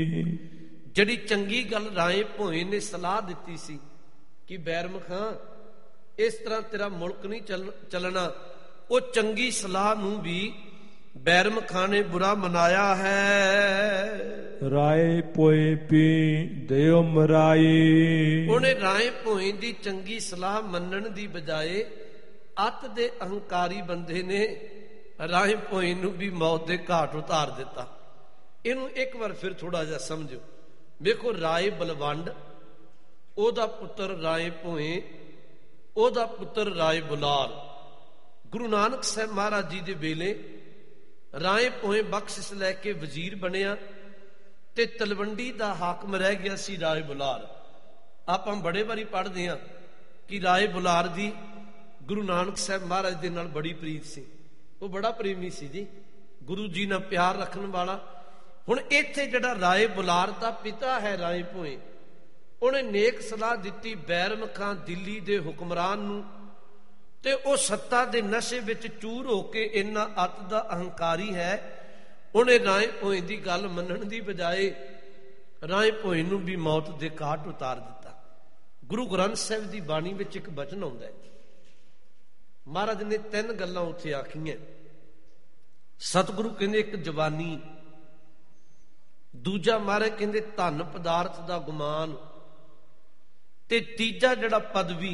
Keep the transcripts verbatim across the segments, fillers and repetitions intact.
ਜਿਹੜੀ ਚੰਗੀ ਗੱਲ ਰਾਏ ਭੋਏ ਨੇ ਸਲਾਹ ਦਿੱਤੀ ਸੀ ਕਿ ਬੈਰਮਖਾਂ ਇਸ ਤਰ੍ਹਾਂ ਤੇਰਾ ਮੁਲਕ ਨਹੀਂ ਚੱਲ ਚੱਲਣਾ, ਉਹ ਚੰਗੀ ਸਲਾਹ ਨੂੰ ਵੀ ਬੈਰਮਖਾਂ ਨੇ ਬੁਰਾ ਮਨਾਇਆ ਹੈ। ਰਾਏ ਭੋਏ ਪੀ ਦਿਓ ਮਰਾਈ, ਉਹਨੇ ਰਾਏ ਭੋਏ ਦੀ ਚੰਗੀ ਸਲਾਹ ਮੰਨਣ ਦੀ ਬਜਾਏ ਅੱਤ ਦੇ ਅਹੰਕਾਰੀ ਬੰਦੇ ਨੇ ਰਾਏ ਭੋਏ ਨੂੰ ਵੀ ਮੌਤ ਦੇ ਘਾਟ ਉਤਾਰ ਦਿੱਤਾ। ਇਹਨੂੰ ਇੱਕ ਵਾਰ ਫਿਰ ਥੋੜਾ ਜਿਹਾ ਸਮਝੋ। ਵੇਖੋ, ਰਾਏ ਬਲਵੰਡ, ਉਹਦਾ ਪੁੱਤਰ ਰਾਏ ਭੋਏ, ਉਹਦਾ ਪੁੱਤਰ ਰਾਏ ਬੁਲਾਰ। ਗੁਰੂ ਨਾਨਕ ਸਾਹਿਬ ਮਹਾਰਾਜ ਜੀ ਦੇ ਵੇਲੇ ਰਾਏ ਭੋਏ ਬਖਸ਼ਿਸ਼ ਲੈ ਕੇ ਵਜ਼ੀਰ ਬਣਿਆ ਤੇ ਤਲਵੰਡੀ ਦਾ ਹਾਕਮ ਰਹਿ ਗਿਆ ਸੀ ਰਾਏ ਬੁਲਾਰ। ਆਪਾਂ ਬੜੇ ਵਾਰੀ ਪੜ੍ਹਦੇ ਹਾਂ ਕਿ ਰਾਏ ਬੁਲਾਰ ਦੀ ਗੁਰੂ ਨਾਨਕ ਸਾਹਿਬ ਮਹਾਰਾਜ ਦੇ ਨਾਲ ਬੜੀ ਪ੍ਰੀਤ ਸੀ, ਉਹ ਬੜਾ ਪ੍ਰੇਮੀ ਸੀ ਜੀ, ਗੁਰੂ ਜੀ ਨਾਲ ਪਿਆਰ ਰੱਖਣ ਵਾਲਾ। ਹੁਣ ਇੱਥੇ ਜਿਹੜਾ ਰਾਏ ਬੁਲਾਰ ਦਾ ਪਿਤਾ ਹੈ ਰਾਏ ਭੋਏ, ਉਹਨੇ ਨੇਕ ਸਲਾਹ ਦਿੱਤੀ ਬੈਰਮਖਾਂ ਦਿੱਲੀ ਦੇ ਹੁਕਮਰਾਨ ਨੂੰ, ਤੇ ਉਹ ਸੱਤਾ ਦੇ ਨਸ਼ੇ ਵਿੱਚ ਚੂਰ ਹੋ ਕੇ ਇੰਨਾ ਅੱਤ ਦਾ ਅਹੰਕਾਰੀ ਹੈ, ਉਹਨੇ ਰਾਏ ਭੋਏ ਦੀ ਗੱਲ ਮੰਨਣ ਦੀ ਬਜਾਏ ਰਾਏ ਭੋਏ ਨੂੰ ਵੀ ਮੌਤ ਦੇ ਘਾਟ ਉਤਾਰ ਦਿੱਤਾ। ਗੁਰੂ ਗ੍ਰੰਥ ਸਾਹਿਬ ਦੀ ਬਾਣੀ ਵਿੱਚ ਇੱਕ ਬਚਨ ਆਉਂਦਾ ਹੈ, ਮਹਾਰਾਜ ਨੇ ਤਿੰਨ ਗੱਲਾਂ ਉੱਥੇ ਆਖੀਆਂ। ਸਤਿਗੁਰੂ ਕਹਿੰਦੇ ਇੱਕ ਜਵਾਨੀ, ਦੂਜਾ ਮਹਾਰਾਜ ਕਹਿੰਦੇ ਧਨ ਪਦਾਰਥ ਦਾ ਗੁਮਾਨ, ਤੇ ਤੀਜਾ ਜਿਹੜਾ ਪਦਵੀ,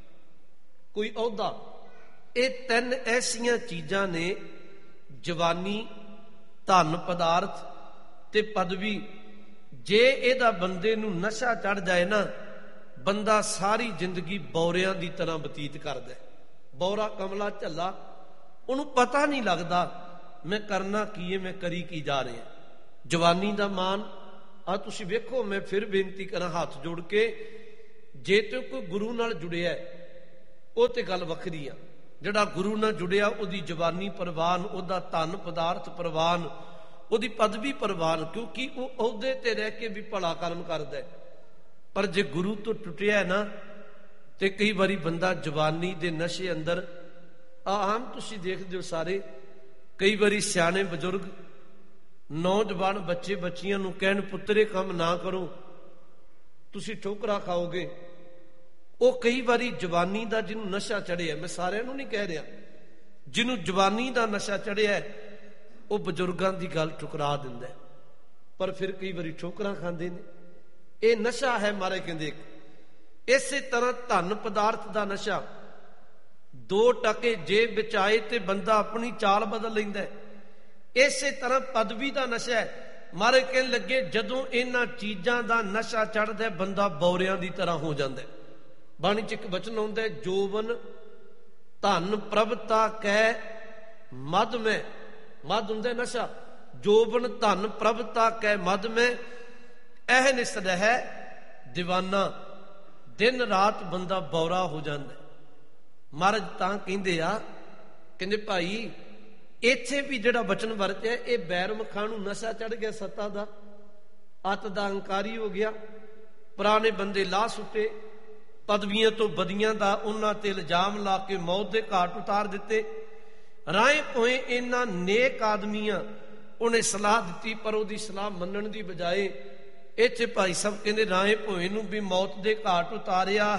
ਕੋਈ ਅਹੁਦਾ। ਇਹ ਤਿੰਨ ਐਸੀਆਂ ਚੀਜ਼ਾਂ ਨੇ, ਜਵਾਨੀ, ਧਨ ਪਦਾਰਥ ਤੇ ਪਦਵੀ, ਜੇ ਇਹਦਾ ਬੰਦੇ ਨੂੰ ਨਸ਼ਾ ਚੜ ਜਾਏ ਨਾ, ਬੰਦਾ ਸਾਰੀ ਜ਼ਿੰਦਗੀ ਬੌਰਿਆਂ ਦੀ ਤਰ੍ਹਾਂ ਬਤੀਤ ਕਰਦਾ। ਬੌਰਾ ਕਮਲਾ ਝੱਲਾ, ਉਹਨੂੰ ਪਤਾ ਨਹੀਂ ਲੱਗਦਾ ਮੈਂ ਕਰਨਾ ਕੀ ਹੈ, ਮੈਂ ਕਰੀ ਕੀ ਜਾ ਰਿਹਾ। ਜਵਾਨੀ ਦਾ ਮਾਨ, ਆ ਤੁਸੀਂ ਵੇਖੋ, ਮੈਂ ਫਿਰ ਬੇਨਤੀ ਕਰਾਂ ਹੱਥ ਜੋੜ ਕੇ, ਜੇ ਤੇ ਕੋਈ ਗੁਰੂ ਨਾਲ ਜੁੜਿਆ ਉਹ ਤੇ ਗੱਲ ਵੱਖਰੀ ਆ। ਜਿਹੜਾ ਗੁਰੂ ਨਾਲ ਜੁੜਿਆ ਉਹਦੀ ਜਵਾਨੀ ਪ੍ਰਵਾਨ, ਉਹਦਾ ਧਨ ਪਦਾਰਥ ਪ੍ਰਵਾਨ, ਉਹਦੀ ਪਦਵੀ ਪ੍ਰਵਾਨ, ਕਿਉਂਕਿ ਉਹ ਅਹੁਦੇ ਤੇ ਰਹਿ ਕੇ ਵੀ ਭਲਾ ਕਰਮ ਕਰਦਾ। ਪਰ ਜੇ ਗੁਰੂ ਤੋਂ ਟੁੱਟਿਆ ਨਾ, ਤੇ ਕਈ ਵਾਰੀ ਬੰਦਾ ਜਵਾਨੀ ਦੇ ਨਸ਼ੇ ਅੰਦਰ, ਆਮ ਤੁਸੀਂ ਦੇਖਦੇ ਹੋ ਸਾਰੇ, ਕਈ ਵਾਰੀ ਸਿਆਣੇ ਬਜ਼ੁਰਗ ਨੌਜਵਾਨ ਬੱਚੇ ਬੱਚੀਆਂ ਨੂੰ ਕਹਿਣ ਪੁੱਤਰੇ ਕੰਮ ਨਾ ਕਰੋ, ਤੁਸੀਂ ਠੋਕਰਾ ਖਾਓਗੇ। ਉਹ ਕਈ ਵਾਰੀ ਜਵਾਨੀ ਦਾ ਜਿਹਨੂੰ ਨਸ਼ਾ ਚੜਿਆ, ਮੈਂ ਸਾਰਿਆਂ ਨੂੰ ਨਹੀਂ ਕਹਿ ਰਿਹਾ, ਜਿਹਨੂੰ ਜਵਾਨੀ ਦਾ ਨਸ਼ਾ ਚੜਿਆ ਉਹ ਬਜ਼ੁਰਗਾਂ ਦੀ ਗੱਲ ਠੁਕਰਾ ਦਿੰਦਾ, ਪਰ ਫਿਰ ਕਈ ਵਾਰੀ ਠੋਕਰਾਂ ਖਾਂਦੇ ਨੇ। ਇਹ ਨਸ਼ਾ ਹੈ ਮਹਾਰਾਜ ਕਹਿੰਦੇ। ਇਸੇ ਤਰ੍ਹਾਂ ਧਨ ਪਦਾਰਥ ਦਾ ਨਸ਼ਾ, ਦੋ ਟਕੇ ਜੇਬ ਵਿੱਚ ਆਏ ਤੇ ਬੰਦਾ ਆਪਣੀ ਚਾਲ ਬਦਲ ਲੈਂਦਾ। ਇਸੇ ਤਰ੍ਹਾਂ ਪਦਵੀ ਦਾ ਨਸ਼ਾ ਹੈ। ਮਹਾਰਾਜ ਕਹਿਣ ਲੱਗੇ ਜਦੋਂ ਇਹਨਾਂ ਚੀਜ਼ਾਂ ਦਾ ਨਸ਼ਾ ਚੜ੍ਹਦਾ, ਬੰਦਾ ਬੌਰਿਆਂ ਦੀ ਤਰ੍ਹਾਂ ਹੋ ਜਾਂਦਾ। ਬਾਣੀ ਚ ਇੱਕ ਬਚਨ ਆਉਂਦਾ, ਜੋਬਨ ਧਨ ਪ੍ਰਭਤਾ ਕਹਿ ਮਦ ਮੈਂ, ਮਦ ਹੁੰਦਾ ਨਸ਼ਾ, ਜੋਬਨ ਧਨ ਪ੍ਰਭਤਾ ਕਹਿ ਮਦ ਮੈਂ, ਇਹ ਨਿਸਦ ਹੈ ਦੀਵਾਨਾ। ਦਿਨ ਰਾਤ ਬੰਦਾ ਬੌਰਾ ਹੋ ਜਾਂਦਾ। ਮਹਾਰਾਜ ਤਾਂ ਕਹਿੰਦੇ ਆ, ਕਹਿੰਦੇ ਭਾਈ ਇੱਥੇ ਵੀ ਜਿਹੜਾ ਬਚਨ ਵਰਤਿਆ, ਇਹ ਬੈਰਮਖਾਂ ਨੂੰ ਨਸ਼ਾ ਚੜ ਗਿਆ ਸੱਤਾ ਦਾ, ਅੱਤ ਦਾ ਅਹੰਕਾਰੀ ਹੋ ਗਿਆ, ਪੁਰਾਣੇ ਬੰਦੇ ਲਾਹ ਸੁੱਟੇ, ਪਦਵੀਆਂ ਤੋਂ ਬਦੀਆਂ ਦਾ ਉਹਨਾਂ ਤੇ ਇਲਜ਼ਾਮ ਲਾ ਕੇ ਮੌਤ ਦੇ ਘਾਟ ਉਤਾਰ ਦਿੱਤੇ। ਰਾਏ ਭੋਏ ਇਹਨਾਂ ਨੇਕ ਆਦਮੀਆਂ, ਉਹਨੇ ਸਲਾਹ ਦਿੱਤੀ, ਪਰ ਉਹਦੀ ਸਲਾਹ ਮੰਨਣ ਦੀ ਬਜਾਏ ਇੱਥੇ ਭਾਈ ਸਾਹਿਬ ਕਹਿੰਦੇ ਰਾਏ ਭੋਏ ਨੂੰ ਵੀ ਮੌਤ ਦੇ ਘਾਟ ਉਤਾਰਿਆ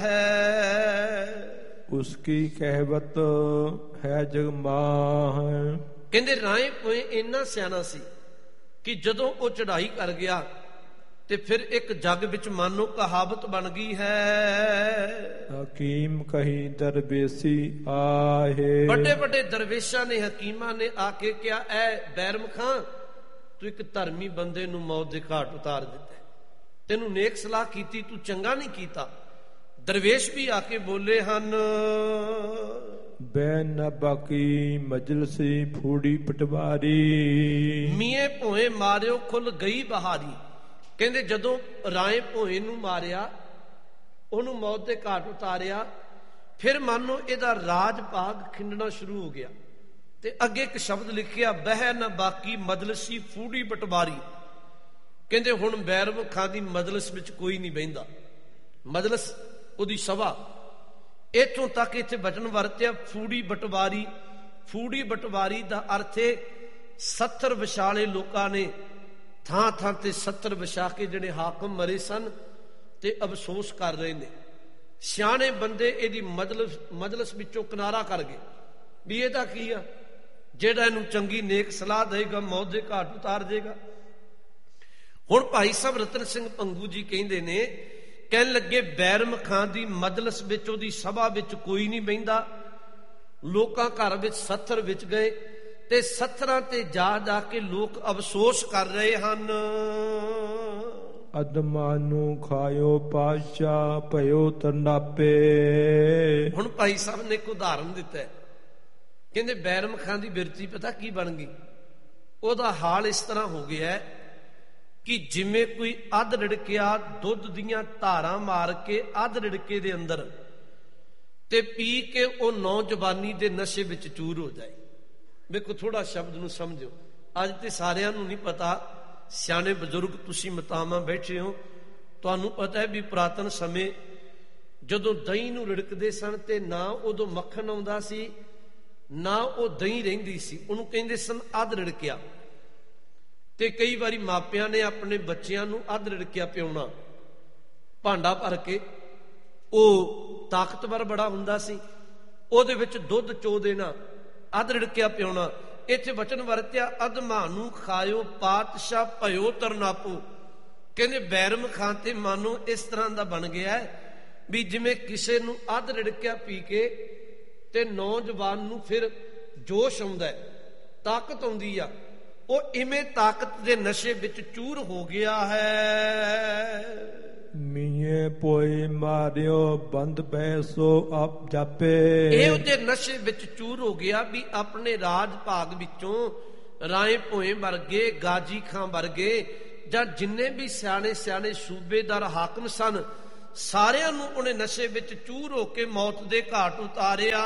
ਹੈ। ਉਸਕੀ ਕਹਿਵਤ ਹੈ ਜਗਮਾਹ, ਕਹਿੰਦੇ ਰਾਏ ਭੋਏ ਇੰਨਾ ਸਿਆਣਾ ਸੀ ਕਿ ਜਦੋਂ ਉਹ ਚੜ੍ਹਾਈ ਕਰ ਗਿਆ ਤੇ ਫਿਰ ਇੱਕ ਜੱਗ ਵਿੱਚ ਮਾਨੋ ਕਹਾਵਤ ਬਣ ਗਈ ਹੈ, ਹਕੀਮ ਕਹੀ ਦਰਵੇਸੀ ਆਹੇ। ਵੱਡੇ ਵੱਡੇ ਦਰਵੇਸ਼ਾਂ ਨੇ, ਹਕੀਮਾਂ ਨੇ ਆ ਕੇ ਕਿਹਾ, ਐ ਬੈਰਮਖਾਂ ਤੂੰ ਇੱਕ ਧਰਮੀ ਬੰਦੇ ਨੂੰ ਮੌਤ ਦੇ ਘਾਟ ਉਤਾਰ ਦਿੱਤਾ, ਤੈਨੂੰ ਨੇਕ ਸਲਾਹ ਕੀਤੀ, ਤੂੰ ਚੰਗਾ ਨਹੀਂ ਕੀਤਾ। ਦਰਵੇਸ਼ ਵੀ ਆ ਕੇ ਬੋਲੇ ਹਨ, ਬੈ ਨਾ ਬਾਕੀ ਮਜਲਸੀ ਫੂੜੀ ਪਟਵਾਰੀ, ਮੀਏ ਭੋਏ ਮਾਰਿਓ ਖੁੱਲ ਗਈ ਬਹਾਰੀ। ਕਹਿੰਦੇ ਜਦੋਂ ਰਾਏ ਭੋਏ ਨੂੰ ਮਾਰਿਆ, ਉਹਨੂੰ ਮੌਤ ਦੇ ਘਾਟ ਉਤਾਰਿਆ, ਫਿਰ ਮਾਨੋ ਇਹਦਾ ਰਾਜ ਭਾਗ ਖਿੰਡਣਾ ਸ਼ੁਰੂ ਹੋ ਗਿਆ। ਤੇ ਅੱਗੇ ਇੱਕ ਸ਼ਬਦ ਲਿਖਿਆ, ਬਹਿ ਨਾ ਬਾਕੀ ਮਜਲਸੀ ਫੂੜੀ ਪਟਵਾਰੀ। ਕਹਿੰਦੇ ਹੁਣ ਬੈਰਮਖਾਂ ਦੀ ਮਜਲਿਸ ਵਿੱਚ ਕੋਈ ਨਹੀਂ ਬਹਿੰਦਾ, ਮਜਲਿਸ ਉਹਦੀ ਸਭਾ। ਇੱਥੋਂ ਤੱਕ ਇੱਥੇ ਬਚਨ ਵਰਤਿਆ ਫੂੜੀ ਬਟਵਾਰੀ। ਫੂੜੀ ਬਟਵਾਰੀ ਦਾ ਅਰਥ ਹੈ ਸੱਥਰ ਵਿਛਾਲੇ ਲੋਕਾਂ ਨੇ ਥਾਂ ਥਾਂ ਤੇ ਸੱਤਰ ਵਿਛਾ ਕੇ ਜਿਹੜੇ ਹਾਕਮ ਮਰੇ ਸਨ ਤੇ ਅਫਸੋਸ ਕਰ ਰਹੇ ਨੇ। ਸਿਆਣੇ ਬੰਦੇ ਇਹਦੀ ਮਜਲਿਸ ਮਜਲਿਸ ਵਿੱਚੋਂ ਕਿਨਾਰਾ ਕਰ ਗਏ ਵੀ ਇਹਦਾ ਕੀ ਆ, ਜਿਹੜਾ ਇਹਨੂੰ ਚੰਗੀ ਨੇਕ ਸਲਾਹ ਦੇਗਾ ਮੌਤ ਦੇ ਘਾਟ ਉਤਾਰ ਦੇਗਾ। ਹੁਣ ਭਾਈ ਸਾਹਿਬ ਰਤਨ ਸਿੰਘ ਭੰਗੂ ਜੀ ਕਹਿੰਦੇ ਨੇ, ਕਹਿਣ ਲੱਗੇ ਬੈਰਮ ਖਾਂ ਦੀ ਮਜਲਿਸ ਵਿੱਚ, ਉਹਦੀ ਸਭਾ ਵਿੱਚ ਕੋਈ ਨਹੀਂ ਬਹਿੰਦਾ। ਲੋਕਾਂ ਘਰ ਵਿੱਚ ਸੱਥਰ ਵਿੱਚ ਗਏ ਤੇ ਸੱਥਰਾਂ ਤੇ ਜਾ ਜਾ ਕੇ ਲੋਕ ਅਫਸੋਸ ਕਰ ਰਹੇ ਹਨ। ਅਦਮਾਂ ਨੂੰ ਖਾਇਓ ਪਾਸ਼ਾ ਭਇਓ ਤਰਨਾਪੇ। ਹੁਣ ਭਾਈ ਸਾਹਿਬ ਨੇ ਇੱਕ ਉਦਾਹਰਨ ਦਿੱਤਾ, ਕਹਿੰਦੇ ਬੈਰਮ ਖਾਂ ਦੀ ਬਿਰਤੀ ਪਤਾ ਕੀ ਬਣ ਗਈ? ਉਹਦਾ ਹਾਲ ਇਸ ਤਰ੍ਹਾਂ ਹੋ ਗਿਆ ਕਿ ਜਿਵੇਂ ਕੋਈ ਅੱਧ ਰਿੜਕਿਆ ਦੁੱਧ ਦੀਆਂ ਧਾਰਾਂ ਮਾਰ ਕੇ ਅੱਧ ਰਿੜਕੇ ਦੇ ਅੰਦਰ ਤੇ ਪੀ ਕੇ ਉਹ ਨੌਜਵਾਨੀ ਦੇ ਨਸ਼ੇ ਵਿੱਚ ਚੂਰ ਹੋ ਜਾਏ। ਵੇਖੋ ਥੋੜਾ ਸ਼ਬਦ ਨੂੰ ਸਮਝਿਓ, ਅੱਜ ਤੇ ਸਾਰਿਆਂ ਨੂੰ ਨਹੀਂ ਪਤਾ, ਸਿਆਣੇ ਬਜ਼ੁਰਗ ਤੁਸੀਂ ਮਤਾਵਾਂ ਬੈਠੇ ਹੋ, ਤੁਹਾਨੂੰ ਪਤਾ ਹੈ ਵੀ ਪੁਰਾਤਨ ਸਮੇਂ ਜਦੋਂ ਦਹੀਂ ਨੂੰ ਰਿੜਕਦੇ ਸਨ ਤੇ ਨਾ ਉਦੋਂ ਮੱਖਣ ਆਉਂਦਾ ਸੀ ਨਾ ਉਹ ਦਹੀਂ ਰਹਿੰਦੀ ਸੀ, ਉਹਨੂੰ ਕਹਿੰਦੇ ਸਨ ਅੱਧ ਰਿੜਕਿਆ। ਤੇ ਕਈ ਵਾਰੀ ਮਾਪਿਆਂ ਨੇ ਆਪਣੇ ਬੱਚਿਆਂ ਨੂੰ ਅੱਧ ਰਿੜਕਿਆ ਪਿਉਣਾ, ਭਾਂਡਾ ਭਰ ਕੇ, ਉਹ ਤਾਕਤਵਰ ਬੜਾ ਹੁੰਦਾ ਸੀ, ਉਹਦੇ ਵਿੱਚ ਦੁੱਧ ਚੋ ਦੇਣਾ, ਅੱਧ ਰਿੜਕਿਆ ਪਿਉਣਾ। ਇੱਥੇ ਵਚਨ ਵਰਤਿਆ ਅਧਮਾਂ ਨੂੰ ਖਾਇਓ ਪਾਤਸ਼ਾਹ ਭਇਓ ਤਰਨਾਪੂ। ਕਹਿੰਦੇ ਬੈਰਮ ਖਾਂ ਤੇ ਮਾਨੋ ਇਸ ਤਰ੍ਹਾਂ ਦਾ ਬਣ ਗਿਆ ਵੀ ਜਿਵੇਂ ਕਿਸੇ ਨੂੰ ਅੱਧ ਰਿੜਕਿਆ ਪੀ ਕੇ ਤੇ ਨੌਜਵਾਨ ਨੂੰ ਫਿਰ ਜੋਸ਼ ਆਉਂਦਾ, ਤਾਕਤ ਆਉਂਦੀ ਆ, ਉਹ ਇਵੇਂ ਤਾਕਤ ਦੇ ਨਸ਼ੇ ਵਿੱਚ ਚੂਰ ਹੋ ਗਿਆ ਹੈ। ਮੀਏ ਪੋਏ ਮਾਰਿਓ ਬੰਦ ਬੈਸੋ ਆਪ ਜਾਪੇ। ਇਹ ਉਹਦੇ ਨਸ਼ੇ ਵਿੱਚ ਚੂਰ ਹੋ ਗਿਆ ਵੀ ਆਪਣੇ ਰਾਜ ਭਾਗ ਵਿੱਚੋਂ ਰਾਏ ਭੋਏ ਵਰਗੇ, ਗਾਜੀ ਖਾਂ ਵਰਗੇ ਜਾਂ ਜਿੰਨੇ ਵੀ ਸਿਆਣੇ ਸਿਆਣੇ ਸੂਬੇਦਾਰ ਹਾਕਮ ਸਨ, ਸਾਰਿਆਂ ਨੂੰ ਉਹਨੇ ਨਸ਼ੇ ਵਿੱਚ ਚੂਰ ਹੋ ਕੇ ਮੌਤ ਦੇ ਘਾਟ ਉਤਾਰਿਆ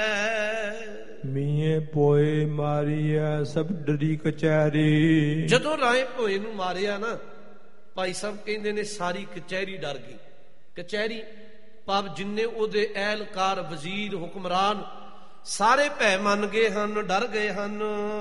ਹੈ। ਮੀਏ ਪੋਏ ਮਾਰੀਆ ਸਭ ਡਰੀ ਕਚਹਿਰੀ। ਜਦੋਂ ਰਾਏ ਭੋਏ ਨੂੰ ਮਾਰਿਆ ਨਾ, ਭਾਈ ਸਾਹਿਬ ਕਹਿੰਦੇ ਨੇ ਸਾਰੀ ਕਚਹਿਰੀ ਡਰ ਗਈ। ਕਚਹਿਰੀ ਭਾਵ ਜਿੰਨੇ ਉਹਦੇ ਅਹਿਲਕਾਰ, ਵਜ਼ੀਰ, ਹੁਕਮਰਾਨ ਸਾਰੇ ਭੈ ਮੰਨ ਗਏ ਹਨ, ਡਰ ਗਏ ਹਨ।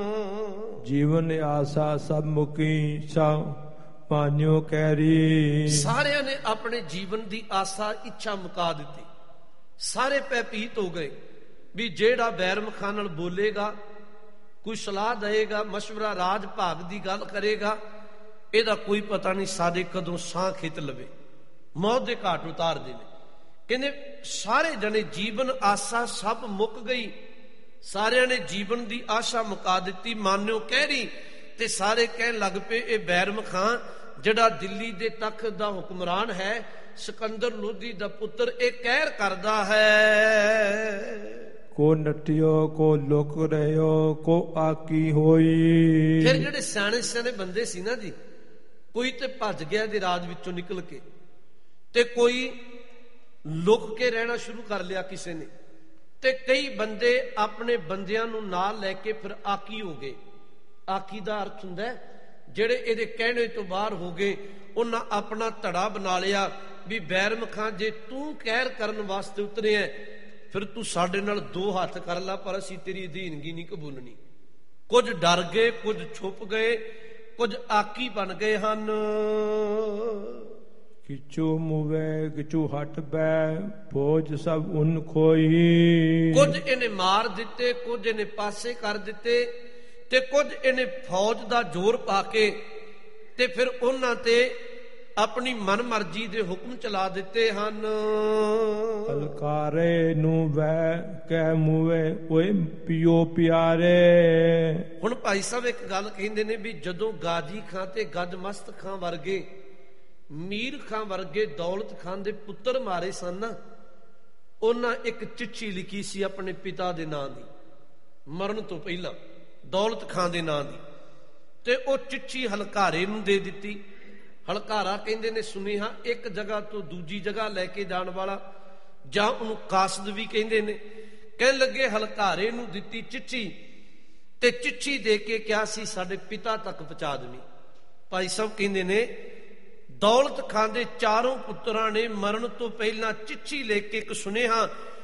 ਜੀਵਨ ਆਸਾ ਸਭ ਮੁਕੀ ਸਾ ਮਾਨਿਓ ਕਹਿਰੀ। ਸਾਰਿਆਂ ਨੇ ਆਪਣੇ ਜੀਵਨ ਦੀ ਆਸਾ, ਇੱਛਾ ਮੁਕਾ ਦਿੱਤੀ। ਸਾਰੇ ਭੈ ਭੀਤ ਹੋ ਗਏ ਵੀ ਜਿਹੜਾ ਬੈਰਮ ਖਾਂ ਨਾਲ ਬੋਲੇਗਾ, ਕੋਈ ਸਲਾਹ ਦੇਏਗਾ, ਮਸ਼ਵਰਾ, ਰਾਜ ਭਾਗ ਦੀ ਗੱਲ ਕਰੇਗਾ, ਇਹਦਾ ਕੋਈ ਪਤਾ ਨਹੀਂ ਸਾਡੇ ਕਦੋਂ ਸਾਹ ਖਿੱਚ ਲਵੇ, ਮੌਤ ਦੇ ਘਾਟ ਉਤਾਰ ਦੇਵੇ। ਕਹਿੰਦੇ ਸਾਰੇ ਜਣੇ ਜੀਵਨ ਆਸਾ ਸਭ ਮੁੱਕ ਗਈ, ਸਾਰਿਆਂ ਨੇ ਜੀਵਨ ਦੀ ਆਸ਼ਾ ਮੁਕਾ ਦਿੱਤੀ, ਮਾਨਿਓ ਕਹਿਰੀ। ਤੇ ਸਾਰੇ ਕਹਿਣ ਲੱਗ ਪਏ ਇਹ ਬੈਰਮ ਖਾਂ ਜਿਹੜਾ ਦਿੱਲੀ ਦੇ ਤਖਤ ਦਾ ਹੁਕਮਰਾਨ ਹੈ, ਸਿਕੰਦਰ ਲੋਧੀ ਦਾ ਪੁੱਤਰ, ਇਹ ਕਹਿਰ ਕਰਦਾ ਹੈ। ਕੋ ਨਟਿਓ ਕੋ ਲੁਕ ਰਹਿਓ ਕੋ ਆਕੀ ਹੋਈ। ਫਿਰ ਜਿਹੜੇ ਸਿਆਣੇ ਸਿਆਣੇ ਬੰਦੇ ਸੀ ਨਾ ਜੀ, ਕੋਈ ਤੇ ਭੱਜ ਗਿਆ ਦੇ ਰਾਜ ਵਿੱਚੋਂ ਨਿਕਲ ਕੇ, ਤੇ ਕੋਈ ਲੁਕ ਕੇ ਰਹਿਣਾ ਸ਼ੁਰੂ ਕਰ ਲਿਆ ਕਿਸੇ ਨੇ, ਤੇ ਕਈ ਬੰਦੇ ਆਪਣੇ ਬੰਦਿਆਂ ਨੂੰ ਨਾਲ ਲੈ ਕੇ ਫਿਰ ਆਕੀ ਹੋ ਗਏ। ਆਕੀ ਦਾ ਅਰਥ ਹੁੰਦਾ ਜਿਹੜੇ ਇਹਦੇ ਕਹਿਣੇ ਤੋਂ ਬਾਹਰ ਹੋ ਗਏ, ਉਹਨਾਂ ਆਪਣਾ ਧੜਾ ਬਣਾ ਲਿਆ ਵੀ ਬੈਰਮ ਖਾਂ ਜੇ ਤੂੰ ਕਹਿਰ ਕਰਨ ਵਾਸਤੇ ਉਤਰਿਆ ਫਿਰ ਤੂੰ ਸਾਡੇ ਨਾਲ ਦੋ ਹੱਥ ਕਰ ਲਾ, ਪਰ ਅਸੀਂ ਤੇਰੀ ਅਧੀਨਗੀ ਨਹੀਂ ਕਬੂਲਣੀ। ਕੁਝ ਡਰ ਗਏ, ਕੁਝ ਛੁਪ ਗਏ, ਕੁਝ ਆਕੀ ਬਣ ਗਏ ਹਨ। ਕਿਚੂ ਮੁਵੇ ਕਿਚੂ ਹਟ ਬੈ ਫੌਜ ਸਭ ਉਨ ਖੋਈ। ਕੁਝ ਇਹਨੇ ਮਾਰ ਦਿੱਤੇ, ਕੁਝ ਇਹਨੇ ਪਾਸੇ ਕਰ ਦਿੱਤੇ, ਤੇ ਕੁਝ ਇਹਨੇ ਫੌਜ ਦਾ ਜ਼ੋਰ ਪਾ ਕੇ ਤੇ ਫਿਰ ਉਹਨਾਂ ਤੇ ਆਪਣੀ ਮਨਮਰਜ਼ੀ ਦੇ ਹੁਕਮ ਚਲਾ ਦਿੱਤੇ ਹਨ। ਹਲਕਾਰੇ ਨੂੰ ਵੈ ਕਹਿ ਮੂਵੇ ਓਏ ਪਿਓ ਪਿਆਰੇ। ਹੁਣ ਭਾਈ ਸਾਹਿਬ ਇੱਕ ਗੱਲ ਕਹਿੰਦੇ ਨੇ ਵੀ ਜਦੋਂ ਗਾਜੀ ਖਾਂ ਤੇ ਗੱਜ ਮਸਤ ਖਾਂ ਵਰਗੇ, ਮੀਰ ਖਾਂ ਵਰਗੇ ਦੌਲਤ ਖਾਂ ਦੇ ਪੁੱਤਰ ਮਾਰੇ ਸਨ ਨਾ, ਉਹਨਾਂ ਇੱਕ ਚਿੱਠੀ ਲਿਖੀ ਸੀ ਆਪਣੇ ਪਿਤਾ ਦੇ ਨਾਂ ਦੀ, ਮਰਨ ਤੋਂ ਪਹਿਲਾਂ, ਦੌਲਤ ਖਾਂ ਦੇ ਨਾਂ ਦੀ, ਤੇ ਉਹ ਚਿੱਠੀ ਹਲਕਾਰੇ ਨੂੰ ਦੇ ਦਿੱਤੀ। ਹਲਕਾਰਾ ਕਹਿੰਦੇ ਨੇ ਸੁਨੇਹਾ ਇੱਕ ਜਗ੍ਹਾ ਤੋਂ ਦੂਜੀ ਜਗ੍ਹਾ ਲੈ ਕੇ ਜਾਣ ਵਾਲਾ, ਜਾਂ ਉਹਨੂੰ ਕਾਸਦ ਵੀ ਕਹਿੰਦੇ ਨੇ। ਕਹਿਣ ਲੱਗੇ ਹਲਕਾਰੇ ਨੂੰ ਦਿੱਤੀ ਚਿੱਠੀ, ਤੇ ਚਿੱਠੀ ਦੇ ਕੇ ਕਿਹਾ ਸੀ ਸਾਡੇ ਪਿਤਾ ਤੱਕ ਪਹੁੰਚਾ ਦੇਣੀ। ਭਾਈ ਸਾਹਿਬ ਕਹਿੰਦੇ ਨੇ ਦੌਲਤ ਖਾਂ ਦੇ ਚਾਰੋਂ ਪੁੱਤਰਾਂ ਨੇ ਮਰਨ ਤੋਂ ਪਹਿਲਾਂ ਚਿੱਠੀ ਲੈ ਕੇ ਇੱਕ ਸੁਨੇਹਾ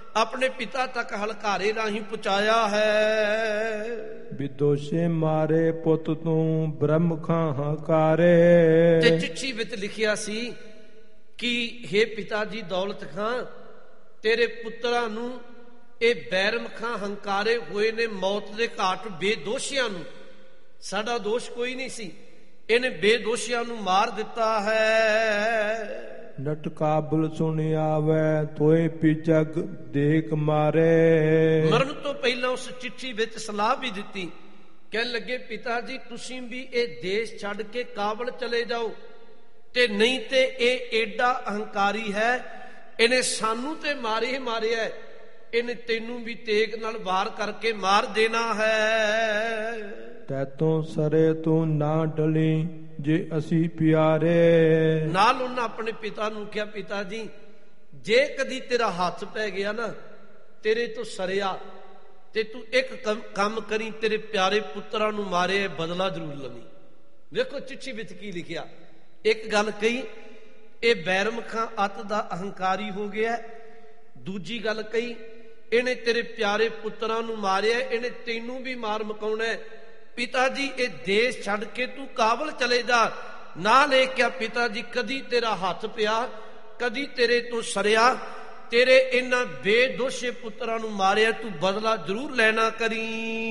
ਆਪਣੇ ਪਿਤਾ ਤੱਕ ਹਲਕਾਰੇ ਰਾਹੀਂ ਪਹੁੰਚਾਇਆ ਹੈ। ਵਿਦੋਸ਼ੇ ਮਾਰੇ ਪੁੱਤ ਤੂੰ ਬ੍ਰਹਮ ਖਾਂ ਹਕਾਰੇ। ਤੇ ਚਿੱਠੀ ਵਿੱਚ ਲਿਖਿਆ ਸੀ ਕਿ ਹੇ ਪਿਤਾ ਜੀ ਦੌਲਤ ਖਾਂ, ਤੇਰੇ ਪੁੱਤਰਾਂ ਨੂੰ ਇਹ ਬੈਰਮ ਖਾਂ ਹੰਕਾਰੇ ਹੋਏ ਨੇ ਮੌਤ ਦੇ ਘਾਟ ਬੇਦੋਸ਼ੀਆਂ ਨੂੰ। ਸਾਡਾ ਦੋਸ਼ ਕੋਈ ਨਹੀਂ ਸੀ, ਇਹਨੇ ਬੇਦੋਸ਼ੀਆਂ ਨੂੰ ਮਾਰ ਦਿੱਤਾ ਹੈ। ਨਟ ਕਾਬਲ ਸੁਣੀ ਆਵੇ ਤੋਏ ਪਿਚਗ ਦੇਖ ਮਾਰੇ। ਮਰਨ ਤੋਂ ਪਹਿਲਾਂ ਉਸ ਚਿੱਠੀ ਵਿੱਚ ਸਲਾਹ ਵੀ ਦਿੱਤੀ, ਕਹਿਣ ਲੱਗੇ ਪਿਤਾ ਜੀ ਤੁਸੀਂ ਵੀ ਇਹ ਦੇਸ਼ ਛੱਡ ਕੇ ਕਾਬਲ ਚਲੇ ਜਾਓ, ਤੇ ਨਹੀਂ ਤੇ ਇਹ ਏਡਾ ਅਹੰਕਾਰੀ ਹੈ, ਇਹਨੇ ਸਾਨੂੰ ਤੇ ਮਾਰੇ ਹੀ ਮਾਰਿਆ, ਇਹਨੇ ਤੈਨੂੰ ਵੀ ਤੇਗ ਨਾਲ ਵਾਰ ਕਰਕੇ ਮਾਰ ਦੇਣਾ ਹੈ। ਤੈਤੋਂ ਸਰੇ ਤੂੰ ਨਾ ਡਲੀ ਜੇ ਅਸੀਂ ਪਿਆਰੇ। ਨਾਲ ਉਹਨਾਂ ਆਪਣੇ ਪਿਤਾ ਨੂੰ ਕਿਹਾ ਪਿਤਾ ਜੀ ਜੇ ਕਦੀ ਤੇਰਾ ਹੱਥ ਪੈ ਗਿਆ ਨਾ ਤੇਰੇ ਤੋਂ ਸਰਿਆ, ਤੇ ਤੂੰ ਇੱਕ ਕੰਮ ਕਰੀ, ਤੇਰੇ ਪਿਆਰੇ ਪੁੱਤਰਾਂ ਨੂੰ ਮਾਰੇ ਬਦਲਾ ਜ਼ਰੂਰ ਲਵੀਂ। ਵੇਖੋ ਚਿੱਠੀ ਵਿੱਚ ਕੀ ਲਿਖਿਆ। ਇੱਕ ਗੱਲ ਕਹੀ ਇਹ ਬੈਰਮ ਖਾਂ ਅੱਤ ਦਾ ਅਹੰਕਾਰੀ ਹੋ ਗਿਆ। ਦੂਜੀ ਗੱਲ ਕਹੀ ਇਹਨੇ ਤੇਰੇ ਪਿਆਰੇ ਪੁੱਤਰਾਂ ਨੂੰ ਮਾਰਿਆ, ਇਹਨੇ ਤੈਨੂੰ ਵੀ ਮਾਰ ਮੁਕਾਉਣਾ। ਪਿਤਾ ਜੀ ਇਹ ਦੇਸ਼ ਛੱਡ ਕੇ ਤੂੰ ਕਾਬਲ ਚਲੇ ਜਾ। ਨਾਲ ਇਹ ਕਿਹਾ ਪਿਤਾ ਜੀ ਕਦੀ ਤੇਰਾ ਹੱਥ ਪਿਆ, ਕਦੀ ਤੇਰੇ ਤੋਂ ਸਰਿਆ, ਤੇਰੇ ਇਹਨਾਂ ਬੇਦੋਸ਼ੇ ਪੁੱਤਰਾਂ ਨੂੰ ਮਾਰਿਆ, ਤੂੰ ਬਦਲਾ ਜ਼ਰੂਰ ਲੈਣਾ ਕਰੀ।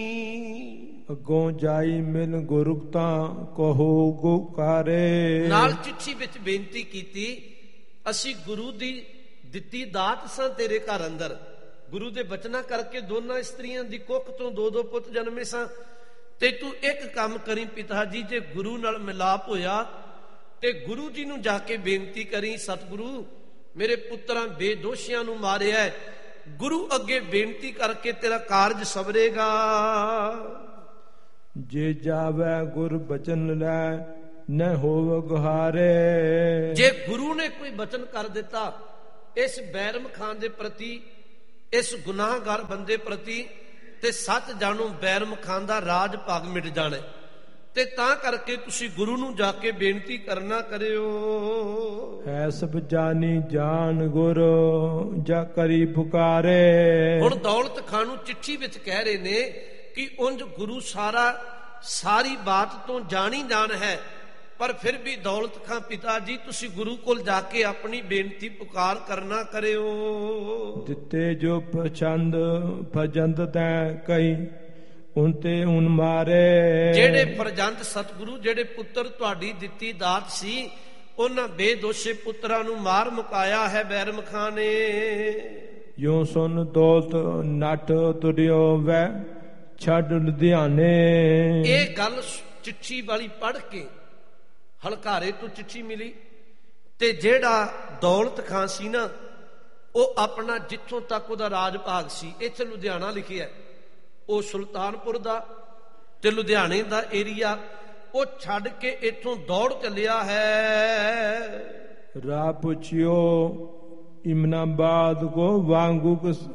ਅੱਗੋਂ ਜਾਈ ਮਿਲ ਗੁਰੁਕਤਾ ਕਹੋ ਗੁਕਾਰੇ। ਨਾਲ ਚਿੱਠੀ ਵਿੱਚ ਬੇਨਤੀ ਕੀਤੀ ਅਸੀਂ ਗੁਰੂ ਦੀ ਦਿੱਤੀ ਦਾਤ ਸਾਂ ਤੇਰੇ ਘਰ ਅੰਦਰ, ਗੁਰੂ ਦੇ ਬਚਨਾਂ ਕਰਕੇ ਦੋਨਾਂ ਇਸਤਰੀਆਂ ਦੀ ਕੁੱਖ ਤੋਂ ਦੋ ਦੋ ਪੁੱਤ ਜਨਮੇ ਸਾਂ, ਤੇ ਤੂੰ ਇੱਕ ਕੰਮ ਕਰੀ ਪਿਤਾ ਜੀ ਜੇ ਗੁਰੂ ਨਾਲ ਮਿਲਾਪ ਹੋਇਆ ਤੇ ਗੁਰੂ ਜੀ ਨੂੰ ਜਾ ਕੇ ਬੇਨਤੀ ਕਰੀ ਸਤਿਗੁਰੂ ਮੇਰੇ ਪੁੱਤਰਾਂ ਬੇਦੋਸ਼ੀਆਂ ਨੂੰ ਮਾਰਿਆ, ਗੁਰੂ ਅੱਗੇ ਬੇਨਤੀ ਕਰਕੇ ਤੇਰਾ ਕਾਰਜ ਸਵਰੇਗਾ। ਜੇ ਜਾਵੇ ਗੁਰ ਬਚਨ ਲੈ ਨ ਹੋਵ ਗੁਹਾਰੇ। ਜੇ ਗੁਰੂ ਨੇ ਕੋਈ ਬਚਨ ਕਰ ਦਿੱਤਾ ਇਸ ਬੈਰਮ ਖਾਨ ਦੇ ਪ੍ਰਤੀ, ਇਸ ਗੁਨਾਹਗਾਰ ਬੰਦੇ ਪ੍ਰਤੀ, ਤੇ ਸੱਚ ਜਾਣੋ ਬੈਰਮ ਖਾਨ ਦਾ ਰਾਜ ਭਾਗ ਮਿਟ ਜਾਣਾ, ਤੇ ਤਾਂ ਕਰਕੇ ਤੁਸੀਂ ਗੁਰੂ ਨੂੰ ਜਾ ਕੇ ਬੇਨਤੀ ਕਰਨਾ ਕਰਿਓ। ਹੈ ਸਭ ਜਾਨੀ ਜਾਨ ਗੁਰ ਜਾ ਕਰੀ ਪੁਕਾਰੇ। ਹੁਣ ਦੌਲਤ ਖਾਨ ਨੂੰ ਚਿੱਠੀ ਵਿੱਚ ਕਹਿ ਰਹੇ ਨੇ ਕਿ ਉਂਝ ਗੁਰੂ ਸਾਰਾ ਸਾਰੀ ਬਾਤ ਤੋਂ ਜਾਣੀ ਜਾਣ ਹੈ, ਪਰ ਫਿਰ ਵੀ ਦੌਲਤ ਖਾਂ ਪਿਤਾ ਜੀ ਤੁਸੀਂ ਗੁਰੂ ਕੋਲ ਜਾ ਕੇ ਆਪਣੀ ਬੇਨਤੀ ਪੁਕਾਰ ਕਰਨਾ ਕਰਿਓ। ਦਿੱਤੇ ਜੋ ਪਛੰਦ ਫਜੰਦ ਤੈ ਕਈ ਉਨ ਤੇ ਉਨ ਮਾਰੇ। ਜਿਹੜੇ ਫਰਜ਼ੰਦ ਸਤਿਗੁਰੂ ਜਿਹੜੇ ਪੁੱਤਰ ਤੁਹਾਡੀ ਦਿੱਤੀ ਦਾਤ ਸੀ ਉਹਨਾਂ ਬੇਦੋਸ਼ੇ ਪੁੱਤਰਾਂ ਨੂੰ ਮਾਰ ਮੁਕਾਇਆ ਹੈ ਬੈਰਮ ਖਾਂ ਨੇ। ਯੋ ਸੁਨ ਦੌਲਤ ਨਟ ਤੁਰਿਓ ਵੈ ਛੱਡ ਲੁਧਿਆਣੇ। ਇਹ ਗੱਲ ਚਿੱਠੀ ਵਾਲੀ ਪੜ੍ਹ ਕੇ ਹਲਕਾਰੇ ਤੋਂ ਚਿੱਠੀ ਮਿਲੀ, ਤੇ ਜਿਹੜਾ ਦੌਲਤ ਖਾਂ ਸੀ ਨਾ ਉਹ ਆਪਣਾ ਜਿੱਥੋਂ ਤੱਕ ਉਹਦਾ ਰਾਜ ਭਾਗ ਸੀ, ਇੱਥੇ ਲੁਧਿਆਣਾ ਲਿਖਿਆ, ਉਹ ਸੁਲਤਾਨਪੁਰ ਦਾ ਤੇ ਲੁਧਿਆਣੇ ਦਾ ਏਰੀਆ ਉਹ ਛੱਡ ਕੇ ਇੱਥੋਂ ਦੌੜ ਚੱਲਿਆ ਹੈ। ਰਾਹ ਪੁੱਛਿਓ ਇਮਨਾਬਾਦ ਕੋ ਵਾਂਗੂ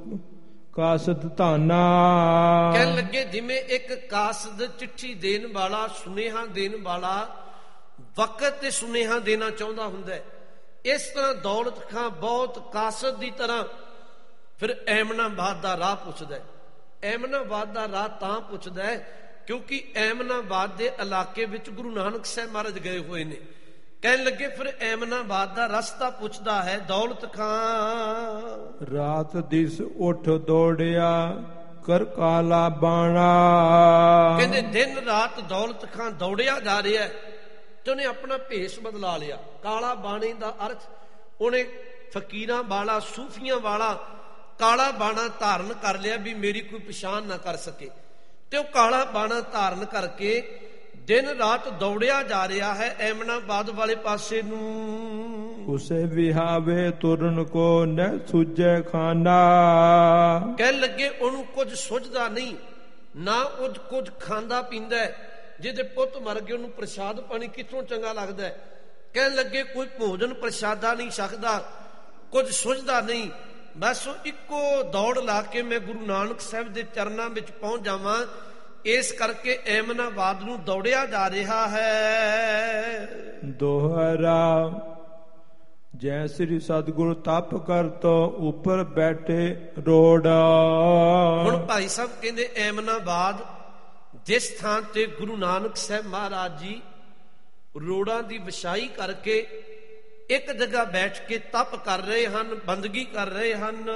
ਕਾਸਦ ਧਾਨਾ। ਕਹਿਣ ਲੱਗੇ ਜਿਵੇਂ ਇੱਕ ਕਾਸਦ ਚਿੱਠੀ ਦੇਣ ਵਾਲਾ ਸੁਨੇਹਾ ਦੇਣ ਵਾਲਾ ਵਕਤ ਤੇ ਸੁਨੇਹਾ ਦੇਣਾ ਚਾਹੁੰਦਾ ਹੁੰਦਾ, ਇਸ ਤਰ੍ਹਾਂ ਦੌਲਤ ਖਾਂ ਬਹੁਤ ਕਾਸਦ ਦੀ ਤਰ੍ਹਾਂ ਫਿਰ ਐਮਨਾਬਾਦ ਦਾ ਰਾਹ ਪੁੱਛਦਾ। ਐਮਨਾਬਾਦ ਦਾ ਰਾਹ ਤਾਂ ਪੁੱਛਦਾ ਹੈ ਕਿਉਂਕਿ ਐਮਨਾਬਾਦ ਦੇ ਇਲਾਕੇ ਵਿੱਚ ਗੁਰੂ ਨਾਨਕ ਸਾਹਿਬ ਮਹਾਰਾਜ ਗਏ ਹੋਏ ਨੇ। ਕਹਿਣ ਲੱਗੇ ਫਿਰ ਐਮਨਾਬਾਦ ਦਾ ਰਸਤਾ ਪੁੱਛਦਾ ਹੈ ਦੌਲਤ ਖਾਂ। ਰਾਤ ਦਿਸ ਉੱਠ ਦੌੜਿਆ ਕਰ ਕਾਲਾ ਬਾਣਾ। ਕਹਿੰਦੇ ਦਿਨ ਰਾਤ ਦੌਲਤ ਖਾਂ ਦੌੜਿਆ ਜਾ ਰਿਹਾ ਤੇ ਉਹਨੇ ਆਪਣਾ ਭੇਸ ਬਦਲਾ ਲਿਆ। ਕਾਲਾ ਬਾਣੇ ਦਾ ਅਰਥ ਉਹਨੇ ਫਕੀਰਾਂ ਵਾਲਾ ਸੂਫੀਆਂ ਵਾਲਾ ਕਾਲਾ ਬਾਣਾ ਧਾਰਨ ਕਰ ਲਿਆ ਵੀ ਮੇਰੀ ਕੋਈ ਪਛਾਣ ਨਾ ਕਰ ਸਕੇ, ਤੇ ਉਹ ਕਾਲਾ ਬਾਣਾ ਧਾਰਨ ਕਰਕੇ ਦਿਨ ਰਾਤ ਦੌੜਿਆ ਜਾ ਰਿਹਾ ਹੈ ਐਮਨਾਬਾਦ ਵਾਲੇ ਪਾਸੇ ਨੂੰ। ਉਸੇ ਵਿਹਾਵੇ ਤੁਰਨ ਕੋ ਨ ਸੁਝੇ ਖਾਨਾ। ਕਹਿਣ ਲੱਗੇ ਉਹਨੂੰ ਕੁਝ ਸੁਝਦਾ ਨਹੀਂ, ਨਾ ਉਹ ਕੁਝ ਖਾਂਦਾ ਪੀਂਦਾ। ਜਿਹਦੇ ਪੁੱਤ ਮਰ ਗਏ ਉਹਨੂੰ ਪ੍ਰਸ਼ਾਦ ਪਾਣੀ ਕਿੱਥੋਂ ਚੰਗਾ ਲੱਗਦਾ। ਕਹਿਣ ਲੱਗੇ ਕੋਈ ਭੋਜਨ ਪ੍ਰਸ਼ਾਦਾ ਨਹੀਂ ਛਕਦਾ, ਕੁਝ ਸੁਝਦਾ ਨਹੀਂ, ਬਸ ਉਹ ਇੱਕੋ ਦੌੜ ਲਾ ਕੇ ਮੈਂ ਗੁਰੂ ਨਾਨਕ ਸਾਹਿਬ ਦੇ ਚਰਨਾਂ ਵਿੱਚ ਪਹੁੰਚ ਜਾਵਾਂ, ਇਸ ਕਰਕੇ ਐਮਨਾਬਾਦ ਨੂੰ ਦੌੜਿਆ ਜਾ ਰਿਹਾ ਹੈ। ਦੋਹਰਾ ਜੈ ਸ੍ਰੀ ਸਤਿਗੁਰ ਤਪ ਕਰਤ ਉੱਪਰ ਬੈਠੇ ਰੋੜਾ। ਹੁਣ ਭਾਈ ਸਾਹਿਬ ਕਹਿੰਦੇ ਐਮਨਾਬਾਦ ਜਿਸ ਥਾਂ ਤੇ ਗੁਰੂ ਨਾਨਕ ਸਾਹਿਬ ਮਹਾਰਾਜ ਜੀ ਰੋੜਾਂ ਦੀ ਵਿਛਾਈ ਕਰਕੇ ਇੱਕ ਜਗ੍ਹਾ ਬੈਠ ਕੇ ਤਪ ਕਰ ਰਹੇ ਹਨ, ਬੰਦਗੀ ਕਰ ਰਹੇ ਹਨ।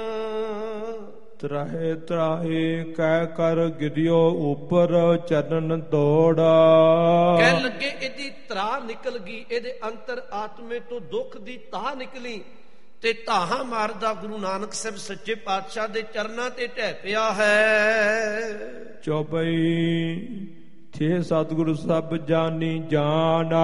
ਤਰਾਹੇ ਤਰਾਹੇ ਕਹਿ ਕਰ ਗਿਰਿਓ ਉੱਪਰ ਚਰਨ ਦੌੜਾ। ਕਹਿਣ ਲੱਗੇ ਇਹਦੀ ਤਰਾਹ ਨਿਕਲ ਗਈ, ਇਹਦੇ ਅੰਤਰ ਆਤਮੇ ਤੋਂ ਦੁੱਖ ਦੀ ਤਾਹ ਨਿਕਲੀ ਤੇ ਧਾਹਾਂ ਮਾਰਦਾ ਗੁਰੂ ਨਾਨਕ ਸਾਹਿਬ ਸੱਚੇ ਪਾਤਸ਼ਾਹ ਦੇ ਚਰਨਾਂ ਤੇ ਢਹਿ ਪਿਆ ਹੈ। ਚੌਪਈ ਛੇ ਸਤਿਗੁਰੂ ਸਭ ਜਾਨੀ ਜਾਣਾ।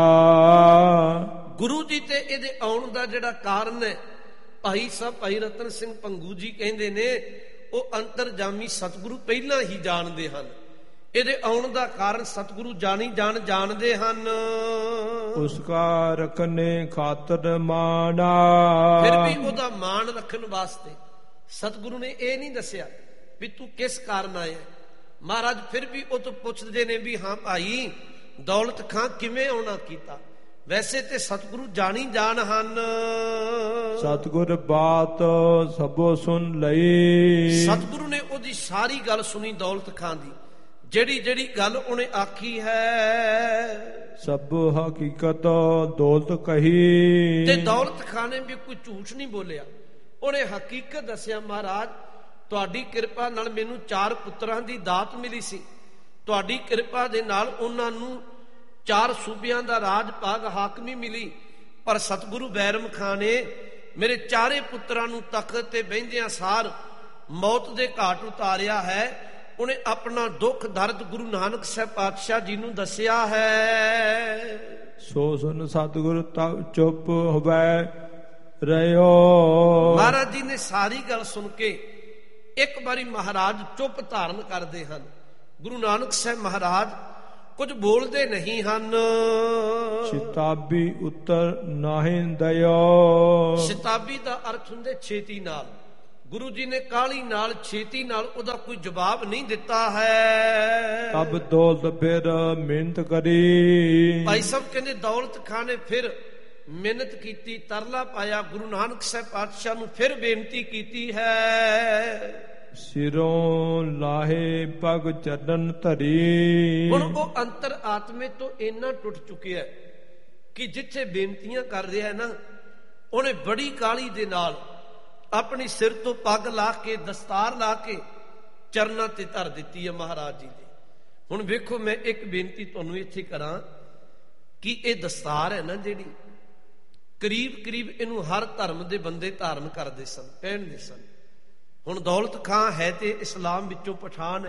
ਗੁਰੂ ਜੀ ਤੇ ਇਹਦੇ ਆਉਣ ਦਾ ਜਿਹੜਾ ਕਾਰਨ ਹੈ, ਭਾਈ ਸਾਹਿਬ ਭਾਈ ਰਤਨ ਸਿੰਘ ਭੰਗੂ ਜੀ ਕਹਿੰਦੇ ਨੇ ਉਹ ਅੰਤਰਜਾਮੀ ਸਤਿਗੁਰੂ ਪਹਿਲਾਂ ਹੀ ਜਾਣਦੇ ਹਨ। ਇਹਦੇ ਆਉਣ ਦਾ ਕਾਰਨ ਸਤਿਗੁਰੂ ਜਾਣੀ ਜਾਣ ਜਾਣਦੇ ਹਨ। ਉਸਕਾ ਰਖਨੇ ਖਾਤਰ ਮਾਣਾ। ਫਿਰ ਵੀ ਉਹਦਾ ਮਾਣ ਰੱਖਣ ਵਾਸਤੇ ਸਤਿਗੁਰੂ ਨੇ ਇਹ ਨਹੀਂ ਦੱਸਿਆ ਵੀ ਤੂੰ ਕਿਸ ਕਾਰਨ ਆਇਆ। ਮਹਾਰਾਜ ਫਿਰ ਵੀ ਉਹ ਤੋਂ ਪੁੱਛਦੇ ਨੇ ਵੀ ਹਾਂ ਭਾਈ ਦੌਲਤ ਖਾਂ ਕਿਵੇਂ ਆਉਣਾ ਕੀਤਾ। ਵੈਸੇ ਤੇ ਸਤਿਗੁਰੂ ਜਾਣੀ ਜਾਣ ਹਨ। ਸਤਿਗੁਰ ਬਾਤ ਸਭੋ ਸੁਣ ਲਈ। ਸਤਿਗੁਰੂ ਨੇ ਉਹਦੀ ਸਾਰੀ ਗੱਲ ਸੁਣੀ ਦੌਲਤ ਖਾਂ ਦੀ, ਜਿਹੜੀ ਜਿਹੜੀ ਗੱਲ ਉਹਨੇ ਆਖੀ ਹੈ ਸਭ ਹਕੀਕਤ ਦੌਲਤ ਕਹੀ। ਤੇ ਦੌਲਤ ਖਾਂ ਨੇ ਵੀ ਕੋਈ ਝੂਠ ਨਹੀਂ ਬੋਲਿਆ, ਉਹਨੇ ਹਕੀਕਤ ਦੱਸਿਆ। ਮਹਾਰਾਜ ਤੁਹਾਡੀ ਕਿਰਪਾ ਨਾਲ ਮੈਨੂੰ ਚਾਰ ਪੁੱਤਰਾਂ ਦੀ ਦਾਤ ਮਿਲੀ ਸੀ, ਤੁਹਾਡੀ ਕਿਰਪਾ ਦੇ ਨਾਲ ਉਹਨਾਂ ਨੂੰ ਚਾਰ ਸੂਬਿਆਂ ਦਾ ਰਾਜ ਭਾਗ ਹਾਕਮੀ ਮਿਲੀ, ਪਰ ਸਤਿਗੁਰੂ ਬੈਰਮ ਖਾਂ ਨੇ ਮੇਰੇ ਚਾਰੇ ਪੁੱਤਰਾਂ ਨੂੰ ਤਖਤ ਤੇ ਬਹਿੰਦਿਆਂ ਸਾਰ ਮੌਤ ਦੇ ਘਾਟ ਉਤਾਰਿਆ ਹੈ। ਉਹਨੇ ਆਪਣਾ ਦੁੱਖ ਦਰਦ ਗੁਰੂ ਨਾਨਕ ਸਾਹਿਬ ਪਾਤਸ਼ਾਹ ਜੀ ਨੂੰ ਦੱਸਿਆ ਹੈ। ਸੋ ਸੁਨ ਸਤਿਗੁਰ ਚੁੱਪ ਹੋਵੇ ਰਹਿਓ। ਮਹਾਰਾਜ ਜੀ ਨੇ ਸਾਰੀ ਗੱਲ ਸੁਣ ਕੇ ਇੱਕ ਵਾਰੀ ਮਹਾਰਾਜ ਚੁੱਪ ਧਾਰਨ ਕਰਦੇ ਹਨ। ਗੁਰੂ ਨਾਨਕ ਸਾਹਿਬ ਮਹਾਰਾਜ ਕੁਝ ਬੋਲਦੇ ਨਹੀਂ ਹਨ। ਸ਼ਤਾਬੀ ਉੱਤਰ ਨਾਹੀਂ ਦਇਓ। ਸ਼ਤਾਬੀ ਦਾ ਅਰਥ ਹੁੰਦੇ ਛੇਤੀ ਨਾਲ। ਗੁਰੂ ਜੀ ਨੇ ਕਾਹਲੀ ਨਾਲ ਛੇਤੀ ਨਾਲ ਉਹਦਾ ਕੋਈ ਜਵਾਬ ਨਹੀਂ ਦਿੱਤਾ ਹੈ। ਅਬ ਦੌਲਤ ਫਿਰ ਮਿਹਨਤ ਕਰੀ। ਭਾਈ ਸਾਹਿਬ ਕਹਿੰਦੇ ਦੌਲਤ ਖਾਂ ਨੇ ਫਿਰ ਮਿਹਨਤ ਕੀਤੀ, ਤਰਲਾ ਪਾਇਆ, ਗੁਰੂ ਨਾਨਕ ਸਾਹਿਬ ਪਾਤਸ਼ਾਹ ਨੂੰ ਫਿਰ ਬੇਨਤੀ ਕੀਤੀ ਹੈ। ਸਿਰੋਂ ਲਾਹੇ ਪਗ ਚਰਨ ਧਰੀ। ਹੁਣ ਉਹ ਅੰਤਰ ਆਤਮੇ ਤੋਂ ਇੰਨਾ ਟੁੱਟ ਚੁੱਕਿਆ ਕਿ ਜਿੱਥੇ ਬੇਨਤੀਆਂ ਕਰ ਰਿਹਾ ਨਾ ਉਹਨੇ ਬੜੀ ਕਾਹਲੀ ਦੇ ਨਾਲ ਆਪਣੀ ਸਿਰ ਤੋਂ ਪੱਗ ਲਾ ਕੇ ਦਸਤਾਰ ਲਾ ਕੇ ਚਰਨਾਂ ਤੇ ਧਰ ਦਿੱਤੀ ਹੈ ਮਹਾਰਾਜ ਜੀ ਦੇ। ਹੁਣ ਵੇਖੋ ਮੈਂ ਇੱਕ ਬੇਨਤੀ ਤੁਹਾਨੂੰ ਇੱਥੇ ਕਰਾਂ ਕਿ ਇਹ ਦਸਤਾਰ ਹੈ ਨਾ ਜਿਹੜੀ ਕਰੀਬ ਕਰੀਬ ਇਹਨੂੰ ਹਰ ਧਰਮ ਦੇ ਬੰਦੇ ਧਾਰਨ ਕਰਦੇ ਸਨ, ਪਹਿਨਦੇ ਸਨ। ਹੁਣ ਦੌਲਤ ਖਾਂ ਹੈ ਤੇ ਇਸਲਾਮ ਵਿੱਚੋਂ ਪਠਾਨ ਹੈ,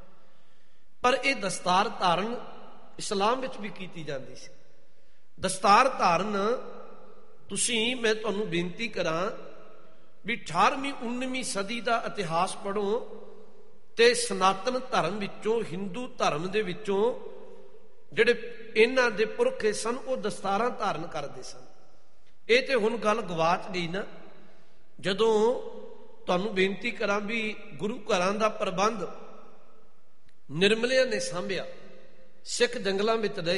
ਪਰ ਇਹ ਦਸਤਾਰ ਧਾਰਨ ਇਸਲਾਮ ਵਿੱਚ ਵੀ ਕੀਤੀ ਜਾਂਦੀ ਸੀ। ਦਸਤਾਰ ਧਾਰਨ ਤੁਸੀਂ ਮੈਂ ਤੁਹਾਨੂੰ ਬੇਨਤੀ ਕਰਾਂ ਵੀ ਅਠਾਰਵੀਂ ਉਨੀਵੀਂ ਸਦੀ ਦਾ ਇਤਿਹਾਸ ਪੜ੍ਹੋ ਤੇ ਸਨਾਤਨ ਧਰਮ ਵਿੱਚੋਂ, ਹਿੰਦੂ ਧਰਮ ਦੇ ਵਿੱਚੋਂ ਜਿਹੜੇ ਇਹਨਾਂ ਦੇ ਪੁਰਖੇ ਸਨ ਉਹ ਦਸਤਾਰਾਂ ਧਾਰਨ ਕਰਦੇ ਸਨ। ਇਹ ਤੇ ਹੁਣ ਗੱਲ ਗਵਾਚ ਗਈ ਨਾ। ਜਦੋਂ ਤੁਹਾਨੂੰ ਬੇਨਤੀ ਕਰਾਂ ਵੀ ਗੁਰੂ ਘਰਾਂ ਦਾ ਪ੍ਰਬੰਧ ਨਿਰਮਲਿਆਂ ਨੇ ਸਾਂਭਿਆ, ਸਿੱਖ ਜੰਗਲਾਂ ਵਿੱਚ ਰਹੇ,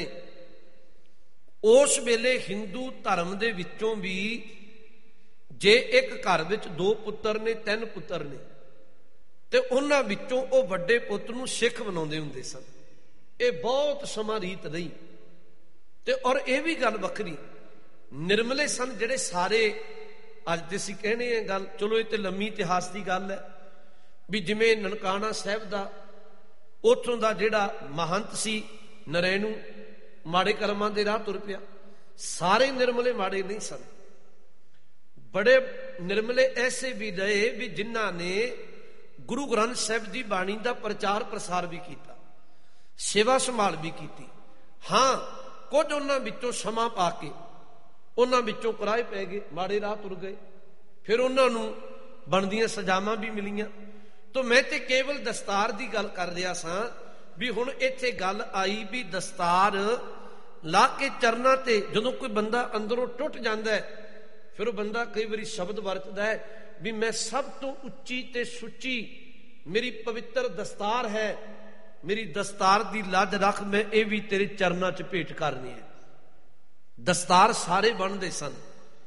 ਉਸ ਵੇਲੇ ਹਿੰਦੂ ਧਰਮ ਦੇ ਵਿੱਚੋਂ ਵੀ ਜੇ ਇੱਕ ਘਰ ਵਿੱਚ ਦੋ ਪੁੱਤਰ ਨੇ, ਤਿੰਨ ਪੁੱਤਰ ਨੇ, ਤੇ ਉਹਨਾਂ ਵਿੱਚੋਂ ਉਹ ਵੱਡੇ ਪੁੱਤ ਨੂੰ ਸਿੱਖ ਬਣਾਉਂਦੇ ਹੁੰਦੇ ਸਨ। ਇਹ ਬਹੁਤ ਸਮਾਂ ਰੀਤ ਰਹੀ। ਤੇ ਔਰ ਇਹ ਵੀ ਗੱਲ ਵੱਖਰੀ, ਨਿਰਮਲੇ ਸਨ ਜਿਹੜੇ ਸਾਰੇ। ਅੱਜ ਤੇ ਅਸੀਂ ਕਹਿਣੇ ਆ ਗੱਲ, ਚਲੋ ਇਹ ਤੇ ਲੰਮੀ ਇਤਿਹਾਸ ਦੀ ਗੱਲ ਹੈ ਵੀ ਜਿਵੇਂ ਨਨਕਾਣਾ ਸਾਹਿਬ ਦਾ ਉੱਥੋਂ ਦਾ ਜਿਹੜਾ ਮਹੰਤ ਸੀ ਨਰੈਣੂ, ਮਾੜੇ ਕਰਮਾਂ ਦੇ ਰਾਹ ਤੁਰ ਪਿਆ। ਸਾਰੇ ਨਿਰਮਲੇ ਮਾੜੇ ਨਹੀਂ ਸਨ, ਬੜੇ ਨਿਰਮਲੇ ਐਸੇ ਵੀ ਰਹੇ ਵੀ ਜਿਨ੍ਹਾਂ ਨੇ ਗੁਰੂ ਗ੍ਰੰਥ ਸਾਹਿਬ ਦੀ ਬਾਣੀ ਦਾ ਪ੍ਰਚਾਰ ਪ੍ਰਸਾਰ ਵੀ ਕੀਤਾ, ਸੇਵਾ ਸੰਭਾਲ ਵੀ ਕੀਤੀ। ਹਾਂ, ਕੁਝ ਉਹਨਾਂ ਵਿੱਚੋਂ ਸਮਾਂ ਪਾ ਕੇ ਉਹਨਾਂ ਵਿੱਚੋਂ ਕੁਰਾਏ ਪੈ ਗਏ, ਮਾੜੇ ਰਾਹ ਤੁਰ ਗਏ, ਫਿਰ ਉਹਨਾਂ ਨੂੰ ਬਣਦੀਆਂ ਸਜ਼ਾਵਾਂ ਵੀ ਮਿਲੀਆਂ। ਤਾਂ ਮੈਂ ਤੇ ਕੇਵਲ ਦਸਤਾਰ ਦੀ ਗੱਲ ਕਰ ਰਿਹਾ ਸਾਂ ਵੀ ਹੁਣ ਇੱਥੇ ਗੱਲ ਆਈ ਵੀ ਦਸਤਾਰ ਲਾ ਕੇ ਚਰਨਾਂ ਤੇ ਜਦੋਂ ਕੋਈ ਬੰਦਾ ਅੰਦਰੋਂ ਟੁੱਟ ਜਾਂਦਾ ਹੈ, ਫਿਰ ਉਹ ਬੰਦਾ ਕਈ ਵਾਰੀ ਸ਼ਬਦ ਵਰਤਦਾ ਹੈ ਵੀ ਮੈਂ ਸਭ ਤੋਂ ਉੱਚੀ ਤੇ ਸੁੱਚੀ ਮੇਰੀ ਪਵਿੱਤਰ ਦਸਤਾਰ ਹੈ, ਮੇਰੀ ਦਸਤਾਰ ਦੀ ਲੱਜ ਰੱਖ, ਮੈਂ ਇਹ ਵੀ ਤੇਰੇ ਚਰਨਾਂ 'ਚ ਭੇਟ ਕਰਨੀ ਹੈ। ਦਸਤਾਰ ਸਾਰੇ ਬਣਦੇ ਸਨ,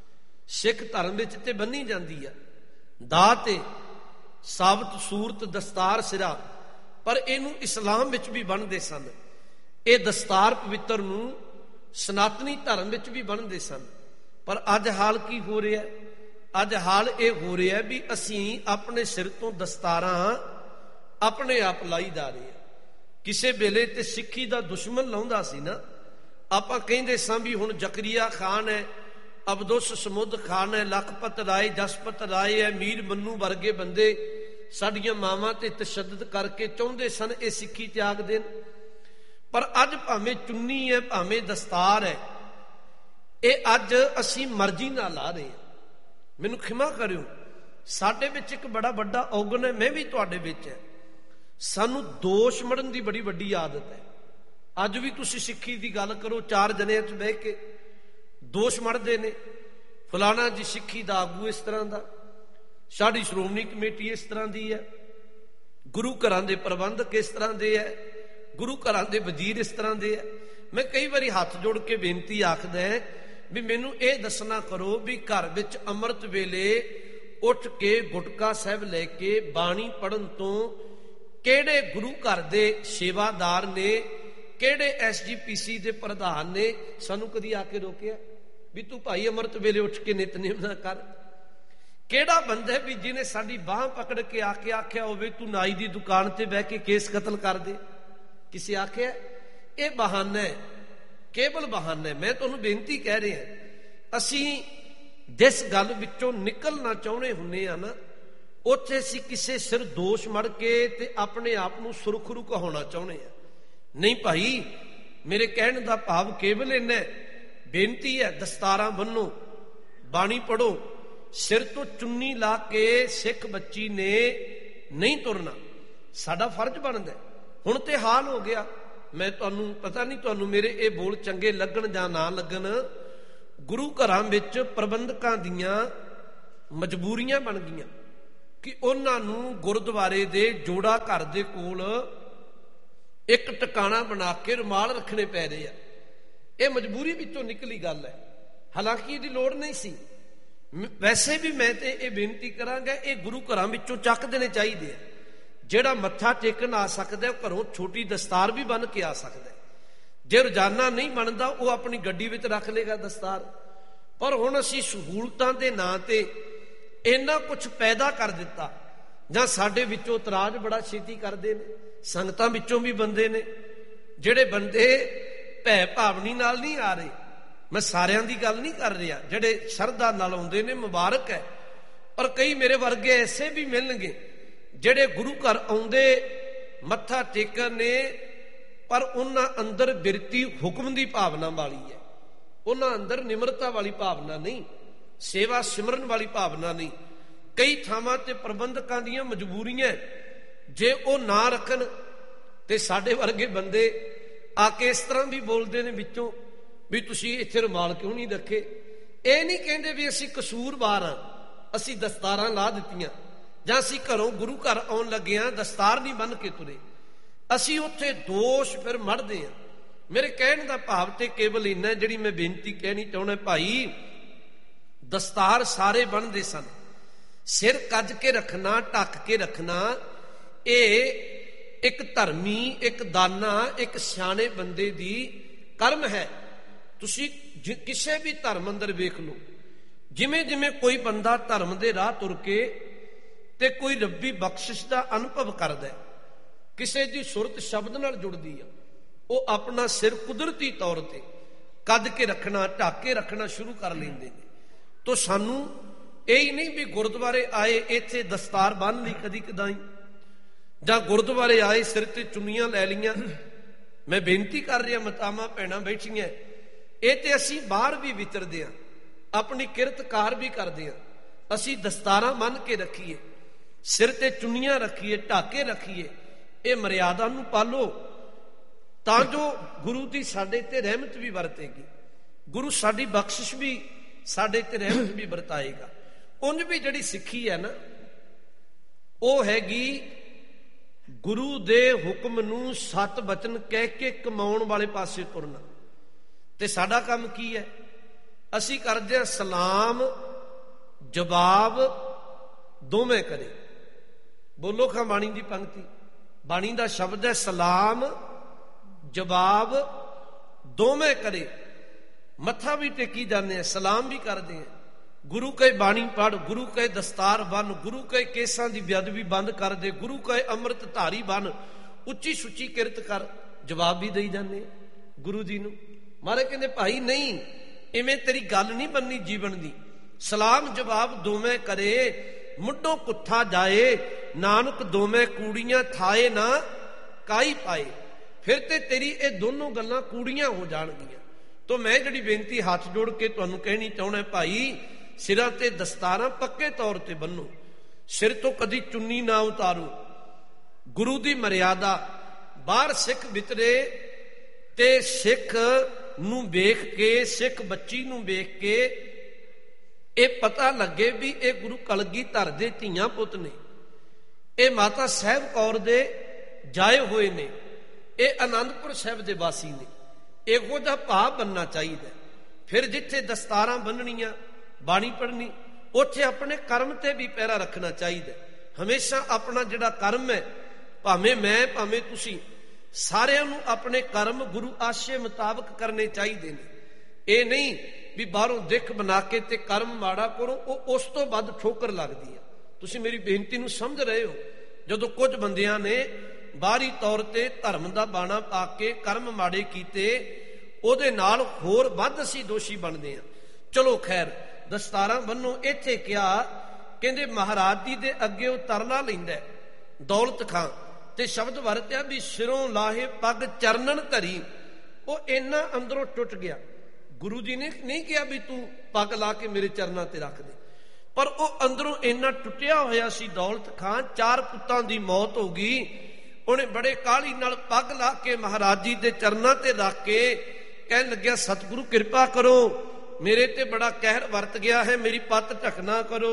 ਸਿੱਖ ਧਰਮ ਵਿੱਚ ਤੇ ਬੰਨੀ ਜਾਂਦੀ ਆ, ਦਾਹ ਤੇ ਸਾਬਤ ਸੂਰਤ ਦਸਤਾਰ ਸਿਰਾ, ਪਰ ਇਹਨੂੰ ਇਸਲਾਮ ਵਿੱਚ ਵੀ ਬੰਨ੍ਹਦੇ ਸਨ। ਇਹ ਦਸਤਾਰ ਪਵਿੱਤਰ ਨੂੰ ਸਨਾਤਨੀ ਧਰਮ ਵਿੱਚ ਵੀ ਬੰਨ੍ਹਦੇ ਸਨ। ਪਰ ਅੱਜ ਹਾਲ ਕੀ ਹੋ ਰਿਹਾ? ਅੱਜ ਹਾਲ ਇਹ ਹੋ ਰਿਹਾ ਵੀ ਅਸੀਂ ਆਪਣੇ ਸਿਰ ਤੋਂ ਦਸਤਾਰਾਂ ਆਪਣੇ ਆਪ ਲਾਈ ਜਾ ਰਹੇ ਹਾਂ। ਕਿਸੇ ਵੇਲੇ ਤੇ ਸਿੱਖੀ ਦਾ ਦੁਸ਼ਮਣ ਲਾਉਂਦਾ ਸੀ ਨਾ, ਆਪਾਂ ਕਹਿੰਦੇ ਸਾਂ ਵੀ ਹੁਣ ਜ਼ਕਰੀਆ ਖਾਨ ਹੈ, ਅਬਦੁਸ ਸਮੁੱਧ ਖਾਨ ਹੈ, ਲਖਪਤ ਰਾਏ, ਜਸਪਤ ਰਾਏ ਹੈ, ਮੀਰ ਮੰਨੂ ਵਰਗੇ ਬੰਦੇ ਸਾਡੀਆਂ ਮਾਵਾਂ ਤੇ ਤਸ਼ੱਦਦ ਕਰਕੇ ਚਾਹੁੰਦੇ ਸਨ ਇਹ ਸਿੱਖੀ ਤਿਆਗ ਦੇਣ। ਪਰ ਅੱਜ ਭਾਵੇਂ ਚੁੰਨੀ ਹੈ, ਭਾਵੇਂ ਦਸਤਾਰ ਹੈ, ਇਹ ਅੱਜ ਅਸੀਂ ਮਰਜ਼ੀ ਨਾਲ ਲਾ ਰਹੇ ਹਾਂ। ਮੈਨੂੰ ਖਿਮਾ ਕਰਿਓ, ਸਾਡੇ ਵਿੱਚ ਇੱਕ ਬੜਾ ਵੱਡਾ ਔਗਣ ਹੈ, ਮੈਂ ਵੀ ਤੁਹਾਡੇ ਵਿੱਚ ਹੈ। ਸਾਨੂੰ ਦੋਸ਼ ਮੜਨ ਦੀ ਬੜੀ ਵੱਡੀ ਆਦਤ ਹੈ। ਅੱਜ ਵੀ ਤੁਸੀਂ ਸਿੱਖੀ ਦੀ ਗੱਲ ਕਰੋ, ਚਾਰ ਜਣਿਆਂ 'ਚ ਬਹਿ ਕੇ ਦੋਸ਼ ਮੜਦੇ ਨੇ, ਫਲਾਣਾ ਜੀ ਸਿੱਖੀ ਦਾ ਆਗੂ ਇਸ ਤਰ੍ਹਾਂ ਦਾ, ਸਾਡੀ ਸ਼੍ਰੋਮਣੀ ਕਮੇਟੀ ਇਸ ਤਰ੍ਹਾਂ ਦੀ ਹੈ, ਗੁਰੂ ਘਰਾਂ ਦੇ ਪ੍ਰਬੰਧਕ ਇਸ ਤਰ੍ਹਾਂ ਦੇ ਹੈ, ਗੁਰੂ ਘਰਾਂ ਦੇ ਵਜ਼ੀਰ ਇਸ ਤਰ੍ਹਾਂ ਦੇ ਹੈ। ਮੈਂ ਕਈ ਵਾਰੀ ਹੱਥ ਜੋੜ ਕੇ ਬੇਨਤੀ ਆਖਦਾ ਵੀ ਮੈਨੂੰ ਇਹ ਦੱਸਣਾ ਕਰੋ ਵੀ ਘਰ ਵਿੱਚ ਅੰਮ੍ਰਿਤ ਵੇਲੇ ਉੱਠ ਕੇ ਗੁਟਕਾ ਸਾਹਿਬ ਲੈ ਕੇ ਬਾਣੀ ਪੜ੍ਹਨ ਤੋਂ ਕਿਹੜੇ ਗੁਰੂ ਘਰ ਦੇ ਸੇਵਾਦਾਰ ਨੇ, ਕਿਹੜੇ ਐਸ ਜੀ ਪੀ ਸੀ ਦੇ ਪ੍ਰਧਾਨ ਨੇ ਸਾਨੂੰ ਕਦੀ ਆ ਕੇ ਰੋਕਿਆ ਵੀ ਤੂੰ ਭਾਈ ਅੰਮ੍ਰਿਤ ਵੇਲੇ ਉੱਠ ਕੇ ਨਿਤਨੇਮ ਨਾ ਕਰ? ਕਿਹੜਾ ਬੰਦਾ ਵੀ ਜਿਹਨੇ ਸਾਡੀ ਬਾਂਹ ਪਕੜ ਕੇ ਆ ਕੇ ਆਖਿਆ ਹੋਵੇ ਤੂੰ ਨਾਈ ਦੀ ਦੁਕਾਨ ਤੇ ਬਹਿ ਕੇ ਕੇਸ ਕਤਲ ਕਰ ਦੇ? ਕਿਸੇ ਆਖਿਆ? ਇਹ ਬਹਾਨਾ ਹੈ, ਕੇਵਲ ਬਹਾਨਾ ਹੈ। ਮੈਂ ਤੁਹਾਨੂੰ ਬੇਨਤੀ ਕਹਿ ਰਿਹਾ, ਅਸੀਂ ਜਿਸ ਗੱਲ ਵਿੱਚੋਂ ਨਿਕਲਣਾ ਚਾਹੁੰਦੇ ਹੁੰਦੇ ਆ ਨਾ, ਉੱਥੇ ਅਸੀਂ ਕਿਸੇ ਸਿਰ ਦੋਸ਼ ਮੜ ਕੇ ਤੇ ਆਪਣੇ ਆਪ ਨੂੰ ਸੁਰਖਰੂ ਕਹਾਉਣਾ ਚਾਹੁੰਦੇ ਆ। ਨਹੀਂ ਭਾਈ, ਮੇਰੇ ਕਹਿਣ ਦਾ ਭਾਵ ਕੇਵਲ ਇੰਨਾ, ਬੇਨਤੀ ਹੈ ਦਸਤਾਰਾਂ ਬੰਨੋ, ਬਾਣੀ ਪੜ੍ਹੋ, ਸਿਰ ਤੋਂ ਚੁੰਨੀ ਲਾ ਕੇ ਸਿੱਖ ਬੱਚੀ ਨੇ ਨਹੀਂ ਤੁਰਨਾ, ਸਾਡਾ ਫਰਜ਼ ਬਣਦਾ। ਹੁਣ ਤੇ ਹਾਲ ਹੋ ਗਿਆ, ਮੈਂ ਤੁਹਾਨੂੰ ਪਤਾ ਨਹੀਂ ਤੁਹਾਨੂੰ ਮੇਰੇ ਇਹ ਬੋਲ ਚੰਗੇ ਲੱਗਣ ਜਾਂ ਨਾ ਲੱਗਣ, ਗੁਰੂ ਘਰਾਂ ਵਿੱਚ ਪ੍ਰਬੰਧਕਾਂ ਦੀਆਂ ਮਜਬੂਰੀਆਂ ਬਣ ਗਈਆਂ ਕਿ ਉਹਨਾਂ ਨੂੰ ਗੁਰਦੁਆਰੇ ਦੇ ਜੋੜਾ ਘਰ ਦੇ ਕੋਲ ਇੱਕ ਟਿਕਾਣਾ ਬਣਾ ਕੇ ਰੁਮਾਲ ਰੱਖਣੇ ਪੈ ਰਹੇ ਆ। ਇਹ ਮਜਬੂਰੀ ਵਿੱਚੋਂ ਨਿਕਲੀ ਗੱਲ ਹੈ, ਹਾਲਾਂਕਿ ਇਹਦੀ ਲੋੜ ਨਹੀਂ ਸੀ। ਵੈਸੇ ਵੀ ਮੈਂ ਤੇ ਇਹ ਬੇਨਤੀ ਕਰਾਂਗਾ, ਇਹ ਗੁਰੂ ਘਰਾਂ ਵਿੱਚੋਂ ਚੱਕ ਦੇਣੇ ਚਾਹੀਦੇ ਆ। ਜਿਹੜਾ ਮੱਥਾ ਟੇਕਣ ਆ ਸਕਦਾ ਉਹ ਘਰੋਂ ਛੋਟੀ ਦਸਤਾਰ ਵੀ ਬੰਨ ਕੇ ਆ ਸਕਦਾ। ਜੇ ਰੋਜ਼ਾਨਾ ਨਹੀਂ ਬਣਦਾ ਉਹ ਆਪਣੀ ਗੱਡੀ ਵਿੱਚ ਰੱਖ ਲੇਗਾ ਦਸਤਾਰ। ਪਰ ਹੁਣ ਅਸੀਂ ਸਹੂਲਤਾਂ ਦੇ ਨਾਂ ਤੇ ਇੰਨਾ ਕੁਛ ਪੈਦਾ ਕਰ ਦਿੱਤਾ, ਜਾਂ ਸਾਡੇ ਵਿੱਚੋਂ ਇਤਰਾਜ਼ ਬੜਾ ਛੇਤੀ ਕਰਦੇ ਨੇ। ਸੰਗਤਾਂ ਵਿੱਚੋਂ ਵੀ ਬੰਦੇ ਨੇ ਜਿਹੜੇ ਬੰਦੇ ਭੈ ਭਾਵਨੀ ਨਾਲ ਨਹੀਂ ਆ ਰਹੇ, ਮੈਂ ਸਾਰਿਆਂ ਦੀ ਗੱਲ ਨਹੀਂ ਕਰ ਰਿਹਾ, ਜਿਹੜੇ ਸ਼ਰਧਾ ਨਾਲ ਆਉਂਦੇ ਨੇ ਮੁਬਾਰਕ ਹੈ। ਪਰ ਕਈ ਮੇਰੇ ਵਰਗੇ ਐਸੇ ਵੀ ਮਿਲਣਗੇ ਜਿਹੜੇ ਗੁਰੂ ਘਰ ਆਉਂਦੇ ਮੱਥਾ ਟੇਕਣ ਨੇ, ਪਰ ਉਹਨਾਂ ਅੰਦਰ ਬਿਰਤੀ ਹੁਕਮ ਦੀ ਭਾਵਨਾ ਵਾਲੀ ਹੈ, ਉਹਨਾਂ ਅੰਦਰ ਨਿਮਰਤਾ ਵਾਲੀ ਭਾਵਨਾ ਨਹੀਂ, ਸੇਵਾ ਸਿਮਰਨ ਵਾਲੀ ਭਾਵਨਾ ਨਹੀਂ। ਕਈ ਥਾਵਾਂ ਤੇ ਪ੍ਰਬੰਧਕਾਂ ਦੀਆਂ ਮਜਬੂਰੀਆਂ, ਜੇ ਉਹ ਨਾ ਰੱਖਣ ਤੇ ਸਾਡੇ ਵਰਗੇ ਬੰਦੇ ਆ ਕੇ ਇਸ ਤਰ੍ਹਾਂ ਵੀ ਬੋਲਦੇ ਨੇ ਵਿੱਚੋਂ ਵੀ ਤੁਸੀਂ ਇੱਥੇ ਰੁਮਾਲ ਕਿਉਂ ਨਹੀਂ ਰੱਖੇ। ਇਹ ਨਹੀਂ ਕਹਿੰਦੇ ਵੀ ਅਸੀਂ ਕਸੂਰਵਾਰ ਹਾਂ, ਅਸੀਂ ਦਸਤਾਰਾਂ ਲਾ ਦਿੱਤੀਆਂ, ਜਾਂ ਅਸੀਂ ਘਰੋਂ ਗੁਰੂ ਘਰ ਆਉਣ ਲੱਗੇ ਹਾਂ ਦਸਤਾਰ ਨਹੀਂ ਬੰਨ ਕੇ ਤੁਰੇ, ਅਸੀਂ ਉੱਥੇ ਦੋਸ਼ ਫਿਰ ਮੜਦੇ ਹਾਂ। ਮੇਰੇ ਕਹਿਣ ਦਾ ਭਾਵ ਤੇ ਕੇਵਲ ਇੰਨਾ, ਜਿਹੜੀ ਮੈਂ ਬੇਨਤੀ ਕਹਿਣੀ ਚਾਹੁੰਦਾ, ਭਾਈ ਦਸਤਾਰ ਸਾਰੇ ਬੰਨ੍ਹਦੇ ਸਨ, ਸਿਰ ਕੱਜ ਕੇ ਰੱਖਣਾ, ਢੱਕ ਕੇ ਰੱਖਣਾ, ਇਹ ਇੱਕ ਧਰਮੀ, ਇੱਕ ਦਾਨਾ, ਇੱਕ ਸਿਆਣੇ ਬੰਦੇ ਦੀ ਕਰਮ ਹੈ। ਤੁਸੀਂ ਕਿਸੇ ਵੀ ਧਰਮ ਅੰਦਰ ਵੇਖ ਲਓ, ਜਿਵੇਂ ਜਿਵੇਂ ਕੋਈ ਬੰਦਾ ਧਰਮ ਦੇ ਰਾਹ ਤੁਰ ਕੇ ਤੇ ਕੋਈ ਰੱਬੀ ਬਖਸ਼ਿਸ਼ ਦਾ ਅਨੁਭਵ ਕਰਦਾ, ਕਿਸੇ ਦੀ ਸੁਰਤ ਸ਼ਬਦ ਨਾਲ ਜੁੜਦੀ ਆ, ਉਹ ਆਪਣਾ ਸਿਰ ਕੁਦਰਤੀ ਤੌਰ ਤੇ ਕੱਦ ਕੇ ਰੱਖਣਾ, ਢੱਕ ਕੇ ਰੱਖਣਾ ਸ਼ੁਰੂ ਕਰ ਲੈਂਦੇ ਨੇ। ਤੋ ਸਾਨੂੰ ਇਹ ਹੀ ਨਹੀਂ ਵੀ ਗੁਰਦੁਆਰੇ ਆਏ ਇੱਥੇ ਦਸਤਾਰ ਬੰਨ੍ਹ ਲਈ ਕਦੀ ਕਦਾਈ, ਜਾਂ ਗੁਰਦੁਆਰੇ ਆਏ ਸਿਰ ਤੇ ਚੁੰਨੀਆਂ ਲੈ ਲਈਆਂ। ਮੈਂ ਬੇਨਤੀ ਕਰ ਰਿਹਾ, ਮਾਤਾਵਾਂ ਭੈਣਾਂ ਬੈਠੀਆਂ, ਇਹ ਤੇ ਅਸੀਂ ਬਾਹਰ ਵੀ ਵਿਚਰਦੇ ਹਾਂ, ਆਪਣੀ ਕਿਰਤਕਾਰ ਵੀ ਕਰਦੇ ਹਾਂ, ਅਸੀਂ ਦਸਤਾਰਾਂ ਬੰਨ੍ਹ ਕੇ ਰੱਖੀਏ, ਸਿਰ ਤੇ ਚੁੰਨੀਆਂ ਰੱਖੀਏ, ਢਾਕੇ ਰੱਖੀਏ। ਇਹ ਮਰਿਆਦਾ ਨੂੰ ਪਾਲੋ ਤਾਂ ਜੋ ਗੁਰੂ ਦੀ ਸਾਡੇ ਤੇ ਰਹਿਮਤ ਵੀ ਵਰਤੇਗੀ, ਗੁਰੂ ਸਾਡੀ ਬਖਸ਼ਿਸ਼ ਵੀ ਸਾਡੇ ਤੇ ਰਹਿਮਤ ਵੀ ਵਰਤਾਏਗਾ। ਉਂਝ ਵੀ ਜਿਹੜੀ ਸਿੱਖੀ ਹੈ ਨਾ, ਉਹ ਹੈਗੀ ਗੁਰੂ ਦੇ ਹੁਕਮ ਨੂੰ ਸਤ ਬਚਨ ਕਹਿ ਕੇ ਕਮਾਉਣ ਵਾਲੇ ਪਾਸੇ ਤੁਰਨਾ। ਤੇ ਸਾਡਾ ਕੰਮ ਕੀ ਹੈ? ਅਸੀਂ ਕਰਦੇ ਹਾਂ ਸਲਾਮ ਜਵਾਬ ਦੋਵੇਂ ਕਰੇ। ਬੋਲੋ ਖਾਂ ਬਾਣੀ ਦੀ ਪੰਕਤੀ। ਬਾਣੀ ਦਾ ਸ਼ਬਦ ਹੈ ਸਲਾਮ ਜਵਾਬ ਦੋਵੇਂ ਕਰੇ। ਮੱਥਾ ਵੀ ਟੇਕੀ ਜਾਂਦੇ ਆ, ਸਲਾਮ ਵੀ ਕਰਦੇ ਆ। ਗੁਰੂ ਕਹੇ ਬਾਣੀ ਪੜ੍ਹ, ਗੁਰੂ ਕਹੇ ਦਸਤਾਰ ਬੰਨ, ਗੁਰੂ ਕਹੇ ਕੇਸਾਂ ਦੀ ਬੇਅਦਬੀ ਬੰਦ ਕਰ ਦੇ, ਗੁਰੂ ਕਹੇ ਅੰਮ੍ਰਿਤ ਧਾਰੀ ਬਣ, ਉੱਚੀ ਸੁੱਚੀ ਕਿਰਤ ਕਰ, ਜਵਾਬ ਵੀ ਦੇਈ ਜਾਂਦੇ ਆ ਗੁਰੂ ਜੀ ਨੂੰ। ਮਹਾਰਾਜ ਕਹਿੰਦੇ ਭਾਈ ਨਹੀਂ, ਇਵੇਂ ਤੇਰੀ ਗੱਲ ਨਹੀਂ ਬਣਨੀ ਜੀਵਨ ਦੀ। ਸਲਾਮ ਜਵਾਬ ਦੋਵੇਂ ਕਰੇ, ਮੁੱਢੋਂ ਕੁੱਥਾ ਜਾਏ, ਨਾਨਕ ਦੋਵੇਂ ਕੂੜੀਆਂ ਥਾਏ ਨਾ ਕਾਈ ਪਾਏ। ਫਿਰ ਤੇ ਤੇਰੀ ਇਹ ਦੋਨੋਂ ਗੱਲਾਂ ਕੂੜੀਆਂ ਹੋ ਜਾਣਗੀਆਂ। ਤੋ ਮੈਂ ਜਿਹੜੀ ਬੇਨਤੀ ਹੱਥ ਜੋੜ ਕੇ ਤੁਹਾਨੂੰ ਕਹਿਣੀ ਚਾਹੁੰਦਾ, ਭਾਈ ਸਿਰਾਂ ਤੇ ਦਸਤਾਰਾਂ ਪੱਕੇ ਤੌਰ ਤੇ ਬੰਨੋ, ਸਿਰ ਤੋਂ ਕਦੀ ਚੁੰਨੀ ਨਾ ਉਤਾਰੋ। ਗੁਰੂ ਦੀ ਮਰਿਆਦਾ ਬਾਹਰ ਸਿੱਖ ਵਿਚਰੇ ਤੇ ਸਿੱਖ ਨੂੰ ਵੇਖ ਕੇ, ਸਿੱਖ ਬੱਚੀ ਨੂੰ ਵੇਖ ਕੇ ਇਹ ਪਤਾ ਲੱਗੇ ਵੀ ਇਹ ਗੁਰੂ ਕਲਗੀਧਰ ਦੇ ਧੀਆਂ ਪੁੱਤ ਨੇ, ਇਹ ਮਾਤਾ ਸਾਹਿਬ ਕੌਰ ਦੇ ਜਾਏ ਹੋਏ ਨੇ, ਇਹ ਆਨੰਦਪੁਰ ਸਾਹਿਬ ਦੇ ਵਾਸੀ ਨੇ। ਇਹੋ ਜਿਹਾ ਭਾਵ ਬਣਨਾ ਚਾਹੀਦਾ। ਫਿਰ ਜਿੱਥੇ ਦਸਤਾਰਾਂ ਬੰਨਣੀਆਂ, ਬਾਣੀ ਪੜ੍ਹਨੀ, ਉੱਥੇ ਆਪਣੇ ਕਰਮ ਤੇ ਵੀ ਪਹਿਰਾ ਰੱਖਣਾ ਚਾਹੀਦਾ। ਹਮੇਸ਼ਾ ਆਪਣਾ ਜਿਹੜਾ ਕਰਮ ਹੈ, ਭਾਵੇਂ ਮੈਂ ਭਾਵੇਂ ਤੁਸੀਂ, ਸਾਰਿਆਂ ਨੂੰ ਆਪਣੇ ਕਰਮ ਗੁਰੂ ਆਸ਼ੇ ਮੁਤਾਬਕ ਕਰਨੇ ਚਾਹੀਦੇ ਨੇ। ਇਹ ਨਹੀਂ ਵੀ ਬਾਹਰੋਂ ਦਿੱਖ ਬਣਾ ਕੇ ਤੇ ਕਰਮ ਮਾੜਾ ਕਰੋ, ਉਹ ਉਸ ਤੋਂ ਵੱਧ ਠੋਕਰ ਲੱਗਦੀ ਹੈ। ਤੁਸੀਂ ਮੇਰੀ ਬੇਨਤੀ ਨੂੰ ਸਮਝ ਰਹੇ ਹੋ। ਜਦੋਂ ਕੁਝ ਬੰਦਿਆਂ ਨੇ ਬਾਹਰੀ ਤੌਰ ਤੇ ਧਰਮ ਦਾ ਬਾਣਾ ਪਾ ਕੇ ਕਰਮ ਮਾੜੇ ਕੀਤੇ, ਉਹਦੇ ਨਾਲ ਹੋਰ ਵੱਧ ਅਸੀਂ ਦੋਸ਼ੀ ਬਣਦੇ ਹਾਂ। ਚਲੋ ਖੈਰ, ਦਸਤਾਰਾਂ ਬੰਨੋ। ਇੱਥੇ ਕਿਹਾ, ਕਹਿੰਦੇ ਮਹਾਰਾਜ ਜੀ ਦੇ ਅੱਗੇ ਉਹ ਤਰਲਾ ਲੈਂਦਾ ਦੌਲਤ ਖਾਂ, ਤੇ ਸ਼ਬਦ ਵਰਤਿਆ ਵੀ ਸਿਰੋਂ ਲਾਹੇ ਪੱਗ ਚਰਨਨ ਧਰੀ। ਉਹ ਇੰਨਾ ਅੰਦਰੋਂ ਟੁੱਟ ਗਿਆ। ਗੁਰੂ ਜੀ ਨੇ ਨਹੀਂ ਕਿਹਾ ਵੀ ਤੂੰ ਪੱਗ ਲਾ ਕੇ ਮੇਰੇ ਚਰਨਾਂ ਤੇ ਰੱਖ ਦੇ, ਪਰ ਉਹ ਅੰਦਰੋਂ ਇੰਨਾ ਟੁੱਟਿਆ ਹੋਇਆ ਸੀ ਦੌਲਤ ਖਾਂ। ਚਾਰ ਪੁੱਤਾਂ ਦੀ ਮੌਤ ਹੋ ਗਈ, ਉਹਨੇ ਬੜੇ ਕਾਹਲੀ ਨਾਲ ਪੱਗ ਲਾ ਕੇ ਮਹਾਰਾਜ ਜੀ ਦੇ ਚਰਨਾਂ ਤੇ ਰੱਖ ਕੇ ਕਹਿਣ ਲੱਗਿਆ, ਸਤਿਗੁਰੂ ਕਿਰਪਾ ਕਰੋ, ਮੇਰੇ ਤੇ ਬੜਾ ਕਹਿਰ ਵਰਤ ਗਿਆ ਹੈ, ਮੇਰੀ ਪੱਤ ਢਕਣਾ ਕਰੋ।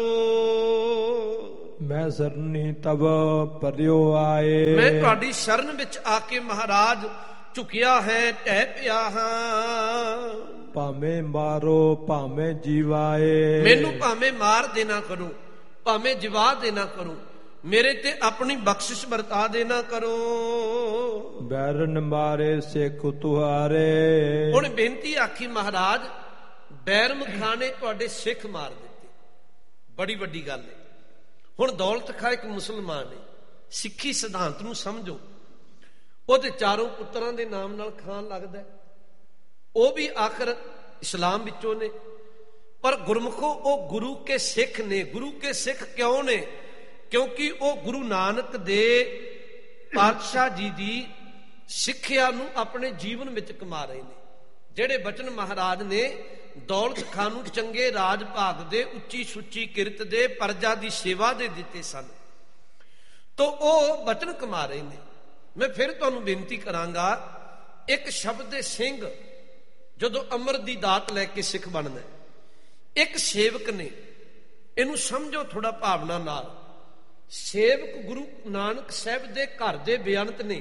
ਮੈਂ ਸਰਨੀ ਤਬ ਪਰਿਓ ਆਏ, ਮੈਂ ਤੁਹਾਡੀ ਸ਼ਰਨ ਵਿੱਚ ਆ ਕੇ ਮਹਾਰਾਜ ਝੁਕਿਆ ਹੈ, ਢਹਿ ਪਿਆ ਹਾਂ। ਭਾਵੇਂ ਮਾਰੋ ਭਾਵੇਂ ਜੀਵਾਏ, ਮੈਨੂੰ ਭਾਵੇਂ ਮਾਰ ਦੇਣਾ ਕਰੋ, ਭਾਵੇਂ ਜਿਵਾ ਦੇਣਾ ਕਰੋ, ਮੇਰੇ ਤੇ ਆਪਣੀ ਬਖਸ਼ਿਸ਼ ਵਰਤਾ ਦੇਣਾ ਕਰੋ। ਬੈਰਨ ਮਾਰੇ ਸਿੱਖ ਤੁਹਾਰੇ। ਹੁਣ ਬੇਨਤੀ ਆਖੀ, ਮਹਾਰਾਜ ਬੈਰਮ ਖਾਂ ਨੇ ਤੁਹਾਡੇ ਸਿੱਖ ਮਾਰ ਦਿੱਤੇ, ਬੜੀ ਵੱਡੀ ਗੱਲ ਹੈ। ਹੁਣ ਦੌਲਤ ਖਾਂ ਇੱਕ ਮੁਸਲਮਾਨ ਹੈ, ਸਿੱਖੀ ਸਿਧਾਂਤ ਨੂੰ ਸਮਝੋ। ਉਹਦੇ ਚਾਰੋਂ ਪੁੱਤਰਾਂ ਦੇ ਨਾਮ ਨਾਲ ਖਾਨ ਲੱਗਦਾ, ਉਹ ਵੀ ਆਖਰ ਇਸਲਾਮ ਵਿੱਚੋਂ ਨੇ, ਪਰ ਗੁਰਮੁਖੋ ਉਹ ਗੁਰੂ ਕੇ ਸਿੱਖ ਨੇ। ਗੁਰੂ ਕੇ ਸਿੱਖ ਕਿਉਂ ਨੇ? ਕਿਉਂਕਿ ਉਹ ਗੁਰੂ ਨਾਨਕ ਦੇ ਪਾਤਸ਼ਾਹ ਜੀ ਦੀ ਸਿੱਖਿਆ ਨੂੰ ਆਪਣੇ ਜੀਵਨ ਵਿੱਚ ਕਮਾ ਰਹੇ ਨੇ। ਜਿਹੜੇ ਬਚਨ ਮਹਾਰਾਜ ਨੇ ਦੌਲਤ ਖਾਂ ਨੂੰ ਚੰਗੇ ਰਾਜ ਭਾਗ ਦੇ, ਉੱਚੀ ਸੁੱਚੀ ਕਿਰਤ ਦੇ, ਪਰਜਾ ਦੀ ਸੇਵਾ ਦੇ ਦਿੱਤੇ ਸਨ, ਤਾਂ ਉਹ ਬਚਨ ਕਮਾ ਰਹੇ ਨੇ। ਮੈਂ ਫਿਰ ਤੁਹਾਨੂੰ ਬੇਨਤੀ ਕਰਾਂਗਾ, ਇੱਕ ਸ਼ਬਦ ਦੇ ਸਿੰਘ ਜਦੋਂ ਅੰਮ੍ਰਿਤ ਦੀ ਦਾਤ ਲੈ ਕੇ ਸਿੱਖ ਬਣਦਾ, ਇੱਕ ਸੇਵਕ ਨੇ, ਇਹਨੂੰ ਸਮਝੋ ਥੋੜਾ ਭਾਵਨਾ ਨਾਲ। ਸੇਵਕ ਗੁਰੂ ਨਾਨਕ ਸਾਹਿਬ ਦੇ ਘਰ ਦੇ ਬੇਅੰਤ ਨੇ,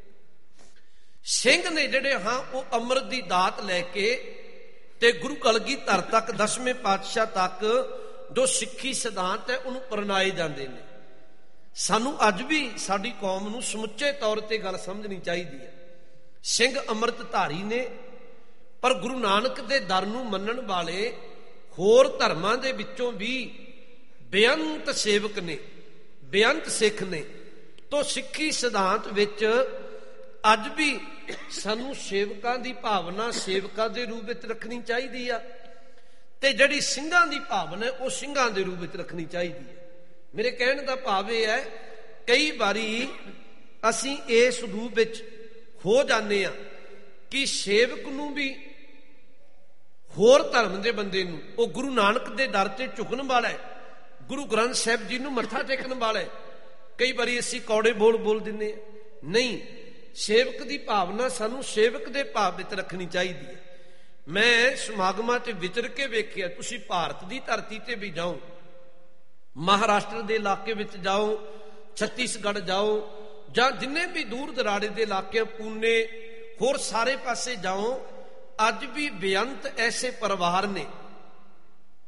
ਸਿੰਘ ਨੇ ਜਿਹੜੇ, ਹਾਂ ਉਹ ਅੰਮ੍ਰਿਤ ਦੀ ਦਾਤ ਲੈ ਕੇ ਤੇ ਗੁਰੂ ਕਲਗੀਧਰ ਤੱਕ, ਦਸਵੇਂ ਪਾਤਸ਼ਾਹ ਤੱਕ ਜੋ ਸਿੱਖੀ ਸਿਧਾਂਤ ਹੈ ਉਹਨੂੰ ਪਰਨਾਏ ਜਾਂਦੇ ਨੇ। ਸਾਨੂੰ ਅੱਜ ਵੀ ਸਾਡੀ ਕੌਮ ਨੂੰ ਸਮੁੱਚੇ ਤੌਰ ਤੇ ਗੱਲ ਸਮਝਣੀ ਚਾਹੀਦੀ ਹੈ। ਸਿੰਘ ਅੰਮ੍ਰਿਤ ਧਾਰੀ ਨੇ, ਪਰ ਗੁਰੂ ਨਾਨਕ ਦੇ ਦਰ ਨੂੰ ਮੰਨਣ ਵਾਲੇ ਹੋਰ ਧਰਮਾਂ ਦੇ ਵਿੱਚੋਂ ਵੀ ਬੇਅੰਤ ਸੇਵਕ ਨੇ, ਬੇਅੰਤ ਸਿੱਖ ਨੇ। ਤੋ ਸਿੱਖੀ ਸਿਧਾਂਤ ਵਿੱਚ ਅੱਜ ਵੀ ਸਾਨੂੰ ਸੇਵਕਾਂ ਦੀ ਭਾਵਨਾ ਸੇਵਕਾਂ ਦੇ ਰੂਪ ਵਿੱਚ ਰੱਖਣੀ ਚਾਹੀਦੀ ਆ, ਤੇ ਜਿਹੜੀ ਸਿੰਘਾਂ ਦੀ ਭਾਵਨਾ ਉਹ ਸਿੰਘਾਂ ਦੇ ਰੂਪ ਵਿੱਚ ਰੱਖਣੀ ਚਾਹੀਦੀ ਹੈ। ਮੇਰੇ ਕਹਿਣ ਦਾ ਭਾਵ ਇਹ ਹੈ, ਕਈ ਵਾਰੀ ਅਸੀਂ ਇਸ ਰੂਪ ਵਿੱਚ ਹੋ ਜਾਂਦੇ ਆ ਕਿ ਸੇਵਕ ਨੂੰ ਵੀ, ਹੋਰ ਧਰਮ ਦੇ ਬੰਦੇ ਨੂੰ, ਉਹ ਗੁਰੂ ਨਾਨਕ ਦੇ ਦਰ ਤੇ ਝੁਕਣ ਵਾਲਾ ਹੈ, ਗੁਰੂ ਗ੍ਰੰਥ ਸਾਹਿਬ ਜੀ ਨੂੰ ਮੱਥਾ ਟੇਕਣ ਵਾਲਾ ਹੈ। ਕਈ ਵਾਰੀ ਅਸੀਂ ਕੌੜੇ ਬੋਲ ਬੋਲ ਦਿੰਦੇ ਹਾਂ। ਨਹੀਂ, ਸੇਵਕ ਦੀ ਭਾਵਨਾ ਸਾਨੂੰ ਸੇਵਕ ਦੇ ਭਾਵ ਵਿੱਚ ਰੱਖਣੀ ਚਾਹੀਦੀ ਹੈ। ਮੈਂ ਸਮਾਗਮਾਂ 'ਚ ਵਿਚਰ ਕੇ ਵੇਖਿਆ, ਤੁਸੀਂ ਭਾਰਤ ਦੀ ਧਰਤੀ ਤੇ ਵੀ ਜਾਓ, ਮਹਾਰਾਸ਼ਟਰ ਦੇ ਇਲਾਕੇ ਵਿੱਚ ਜਾਓ, ਛੱਤੀਸਗੜ੍ਹ ਜਾਓ, ਜਾਂ ਜਿੰਨੇ ਵੀ ਦੂਰ ਦਰਾੜੇ ਦੇ ਇਲਾਕੇ, ਪੂਨੇ, ਹੋਰ ਸਾਰੇ ਪਾਸੇ ਜਾਓ, ਅੱਜ ਵੀ ਬੇਅੰਤ ਐਸੇ ਪਰਿਵਾਰ ਨੇ,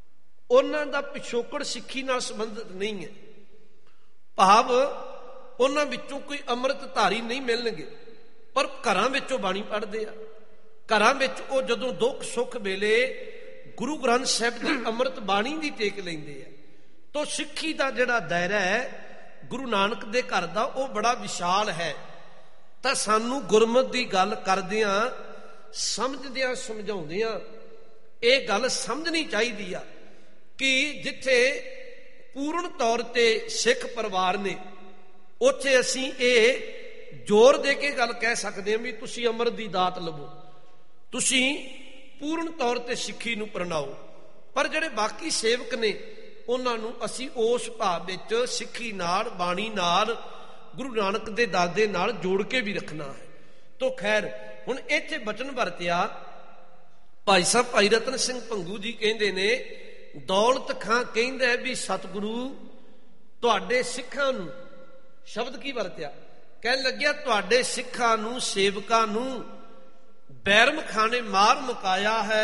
ਉਹਨਾਂ ਦਾ ਪਿਛੋਕੜ ਸਿੱਖੀ ਨਾਲ ਸੰਬੰਧਿਤ ਨਹੀਂ ਹੈ। ਭਾਵ ਉਹਨਾਂ ਵਿੱਚੋਂ ਕੋਈ ਅੰਮ੍ਰਿਤਧਾਰੀ ਨਹੀਂ ਮਿਲਣਗੇ, ਪਰ ਘਰਾਂ ਵਿੱਚੋਂ ਬਾਣੀ ਪੜ੍ਹਦੇ ਆ। ਘਰਾਂ ਵਿੱਚ ਉਹ ਜਦੋਂ ਦੁੱਖ ਸੁੱਖ ਵੇਲੇ ਗੁਰੂ ਗ੍ਰੰਥ ਸਾਹਿਬ ਦੀ ਅੰਮ੍ਰਿਤ ਬਾਣੀ ਦੀ ਟੇਕ ਲੈਂਦੇ ਆ। ਤੋ ਸਿੱਖੀ ਦਾ ਜਿਹੜਾ ਦਾਇਰਾ ਹੈ ਗੁਰੂ ਨਾਨਕ ਦੇ ਘਰ ਦਾ, ਉਹ ਬੜਾ ਵਿਸ਼ਾਲ ਹੈ। ਤਾਂ ਸਾਨੂੰ ਗੁਰਮਤਿ ਦੀ ਗੱਲ ਕਰਦਿਆਂ, ਸਮਝਦਿਆਂ ਸਮਝਾਉਂਦਿਆਂ ਇਹ ਗੱਲ ਸਮਝਣੀ ਚਾਹੀਦੀ ਆ ਕਿ ਜਿੱਥੇ ਪੂਰਨ ਤੌਰ ਤੇ ਸਿੱਖ ਪਰਿਵਾਰ ਨੇ, ਉੱਥੇ ਅਸੀਂ ਇਹ ਜ਼ੋਰ ਦੇ ਕੇ ਗੱਲ ਕਹਿ ਸਕਦੇ ਹਾਂ ਵੀ ਤੁਸੀਂ ਅੰਮ੍ਰਿਤ ਦੀ ਦਾਤ ਲਵੋ, ਤੁਸੀਂ ਪੂਰਨ ਤੌਰ ਤੇ ਸਿੱਖੀ ਨੂੰ ਪ੍ਰਣਾਓ। ਪਰ ਜਿਹੜੇ ਬਾਕੀ ਸੇਵਕ ਨੇ, ਉਹਨਾਂ ਨੂੰ ਅਸੀਂ ਉਸ ਭਾਵ ਵਿੱਚ ਸਿੱਖੀ ਨਾਲ, ਬਾਣੀ ਨਾਲ, ਗੁਰੂ ਨਾਨਕ ਦੇ ਦਰ ਦੇ ਨਾਲ ਜੋੜ ਕੇ ਵੀ ਰੱਖਣਾ ਹੈ। ਤੋ ਖੈਰ, ਹੁਣ ਇੱਥੇ ਬਚਨ ਵਰਤਿਆ ਭਾਈ ਸਾਹਿਬ ਭਾਈ ਰਤਨ ਸਿੰਘ ਭੰਗੂ ਜੀ ਕਹਿੰਦੇ ਨੇ, ਦੌਲਤ ਖਾਂ ਕਹਿੰਦਾ ਵੀ ਸਤਿਗੁਰੂ ਤੁਹਾਡੇ ਸਿੱਖਾਂ ਨੂੰ, ਸ਼ਬਦ ਕੀ ਵਰਤਿਆ, ਕਹਿਣ ਲੱਗਿਆ ਤੁਹਾਡੇ ਸਿੱਖਾਂ ਨੂੰ, ਸੇਵਕਾਂ ਨੂੰ ਬੈਰਮ ਖਾਂ ਨੇ ਮਾਰ ਮੁਕਾਇਆ ਹੈ।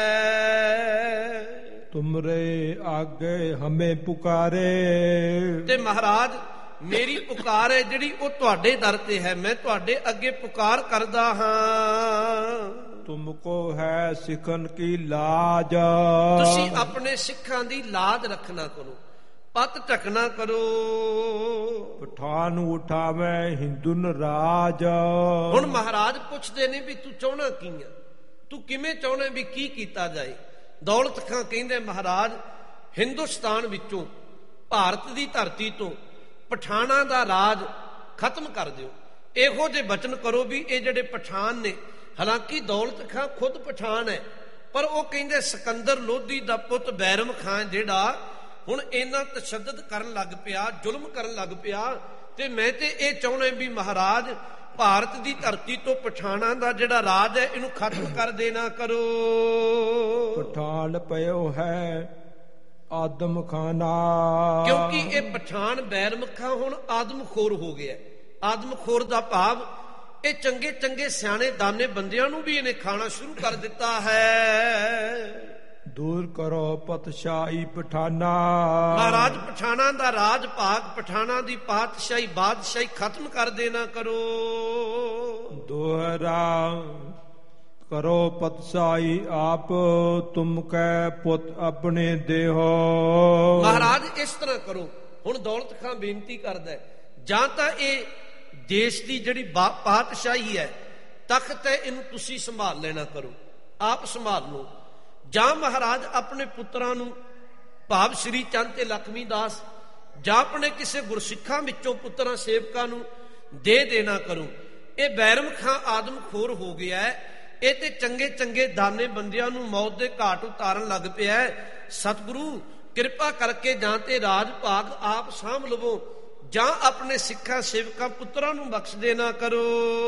ਤੁਮਰੇ ਆਗੇ ਹਮੇ ਪੁਕਾਰੇ, ਤੇ ਮਹਾਰਾਜ ਮੇਰੀ ਪੁਕਾਰ ਹੈ ਜਿਹੜੀ ਉਹ ਤੁਹਾਡੇ ਦਰ ਤੇ ਹੈ, ਮੈਂ ਤੁਹਾਡੇ ਅੱਗੇ ਪੁਕਾਰ ਕਰਦਾ ਹਾਂ। ਤੁਮਕੋ ਹੈ ਸਿੱਖਨ ਕੀ ਲਾਜ, ਤੁਸੀਂ ਆਪਣੇ ਸਿੱਖਾਂ ਦੀ ਲਾਜ ਰੱਖਣਾ ਕਰੋ, ਪੱਤ ਢਕਣਾ ਕਰੋ। ਪਠਾਨ ਉਠਾਵੇ ਹਿੰਦੁਨ ਰਾਜ, ਹੁਣ ਮਹਾਰਾਜ ਪੁੱਛਦੇ ਨੇ ਵੀ ਤੂੰ ਚਾਹਣਾ ਕੀ ਆ, ਤੂੰ ਕਿਵੇਂ ਚਾਹਣਾ ਵੀ ਕੀ ਕੀਤਾ ਜਾਏ। ਦੌਲਤ ਖਾਂ ਕਹਿੰਦੇ ਮਹਾਰਾਜ ਹਿੰਦੁਸਤਾਨ ਵਿੱਚੋਂ, ਭਾਰਤ ਦੀ ਧਰਤੀ ਤੋਂ ਪਠਾਨਾਂ ਦਾ ਰਾਜ ਖਤਮ ਕਰ ਦਿਓ। ਇਹੋ ਜਿਹੇ ਬਚਨ ਕਰੋ ਵੀ ਇਹ ਜਿਹੜੇ ਪਠਾਨ ਨੇ, ਹਾਲਾਂਕਿ ਦੌਲਤ ਖਾਂ ਖੁਦ ਪਠਾਨ ਹੈ, ਪਰ ਉਹ ਕਹਿੰਦੇ ਸਿਕੰਦਰ ਲੋਧੀ ਦਾ ਪੁੱਤ ਬੈਰਮ ਖਾਂ ਜਿਹੜਾ ਹੁਣ ਇੰਨਾ ਤਸ਼ੱਦਦ ਕਰਨ ਲੱਗ ਪਿਆ, ਜ਼ੁਲਮ ਕਰਨ ਲੱਗ ਪਿਆ, ਤੇ ਮੈਂ ਤੇ ਇਹ ਚਾਹੁੰਦਾ ਵੀ ਮਹਾਰਾਜ ਭਾਰਤ ਦੀ ਧਰਤੀ ਤੋਂ ਪਠਾਨਾਂ ਦਾ ਜਿਹੜਾ ਰਾਜ ਹੈ ਇਹਨੂੰ ਖਤਮ ਕਰ ਦੇਣਾ ਕਰੋ। ਪਠਾਨ ਪਇਓ ਹੈ ਆਦਮ ਖਾਨਾ, ਕਿਉਂਕਿ ਇਹ ਪਠਾਨ ਬੈਰਮ ਖਾਂ ਹੁਣ ਆਦਮਖੋਰ ਹੋ ਗਿਆ। ਆਦਮਖੋਰ ਦਾ ਭਾਵ ਇਹ ਚੰਗੇ ਚੰਗੇ ਸਿਆਣੇ ਦਾਨੇ ਬੰਦਿਆਂ ਨੂੰ ਵੀ ਇਹਨੇ ਖਾਣਾ ਸ਼ੁਰੂ ਕਰ ਦਿੱਤਾ ਹੈ। ਦੂਰ ਕਰੋ ਪਤਸ਼ਾਹੀ ਪਠਾਨਾ, ਮਹਾਰਾਜ ਪਠਾਨਾਂ ਦਾ ਰਾਜ ਭਾਗ, ਪਠਾਨਾਂ ਦੀ ਪਾਤਸ਼ਾਹੀ ਬਾਦਸ਼ਾਹੀ ਖਤਮ ਕਰ ਦੇਣਾ ਕਰੋ। ਦੋਹਰਾ ਕਰੋ ਪਤਸ਼ਾਹੀ ਆਪ, ਤੁਮ ਕੈ ਪੁੱਤ ਆਪਣੇ ਦੇਹੋ। ਮਹਾਰਾਜ ਇਸ ਤਰ੍ਹਾਂ ਕਰੋ। ਹੁਣ ਦੌਲਤ ਖਾਂ ਬੇਨਤੀ ਕਰਦਾ ਹੈ, ਜਾਂ ਤਾਂ ਇਹ ਦੇਸ਼ ਦੀ ਜਿਹੜੀ ਪਾਤਸ਼ਾਹੀ ਹੈ, ਤਖਤ ਹੈ, ਇਹਨੂੰ ਤੁਸੀਂ ਸੰਭਾਲ ਲੈਣਾ ਕਰੋ, ਆਪ ਸੰਭਾਲ ਲਓ, ਜਾਂ ਮਹਾਰਾਜ ਆਪਣੇ ਪੁੱਤਰਾਂ ਨੂੰ, ਭਾਵ ਸ਼੍ਰੀ ਚੰਦ ਤੇ ਲਖਮੀ ਦਾਸ, ਜਾਂ ਆਪਣੇ ਕਿਸੇ ਗੁਰਸਿੱਖਾਂ ਵਿੱਚੋਂ ਪੁੱਤਰਾਂ ਸੇਵਕਾਂ ਨੂੰ ਦੇ ਦੇਣਾ ਕਰੋ। ਇਹ ਬੈਰਮ ਖਾਂ ਆਦਮਖੋਰ ਹੋ ਗਿਆ ਹੈ, ਇਹ ਤੇ ਚੰਗੇ ਚੰਗੇ ਦਾਨੇ ਬੰਦਿਆਂ ਨੂੰ ਮੌਤ ਦੇ ਘਾਟ ਉਤਾਰਨ ਲੱਗ ਪਿਆ ਹੈ। ਸਤਿਗੁਰੂ ਕਿਰਪਾ ਕਰਕੇ ਜਾਂ ਤੇ ਰਾਜ ਭਾਗ ਆਪ ਸਾਂਭ ਲਵੋ, ਜਾਂ ਆਪਣੇ ਸਿੱਖਾਂ ਸੇਵਕਾਂ ਪੁੱਤਰਾਂ ਨੂੰ ਬਖਸ਼ ਦੇਣਾ ਕਰੋ।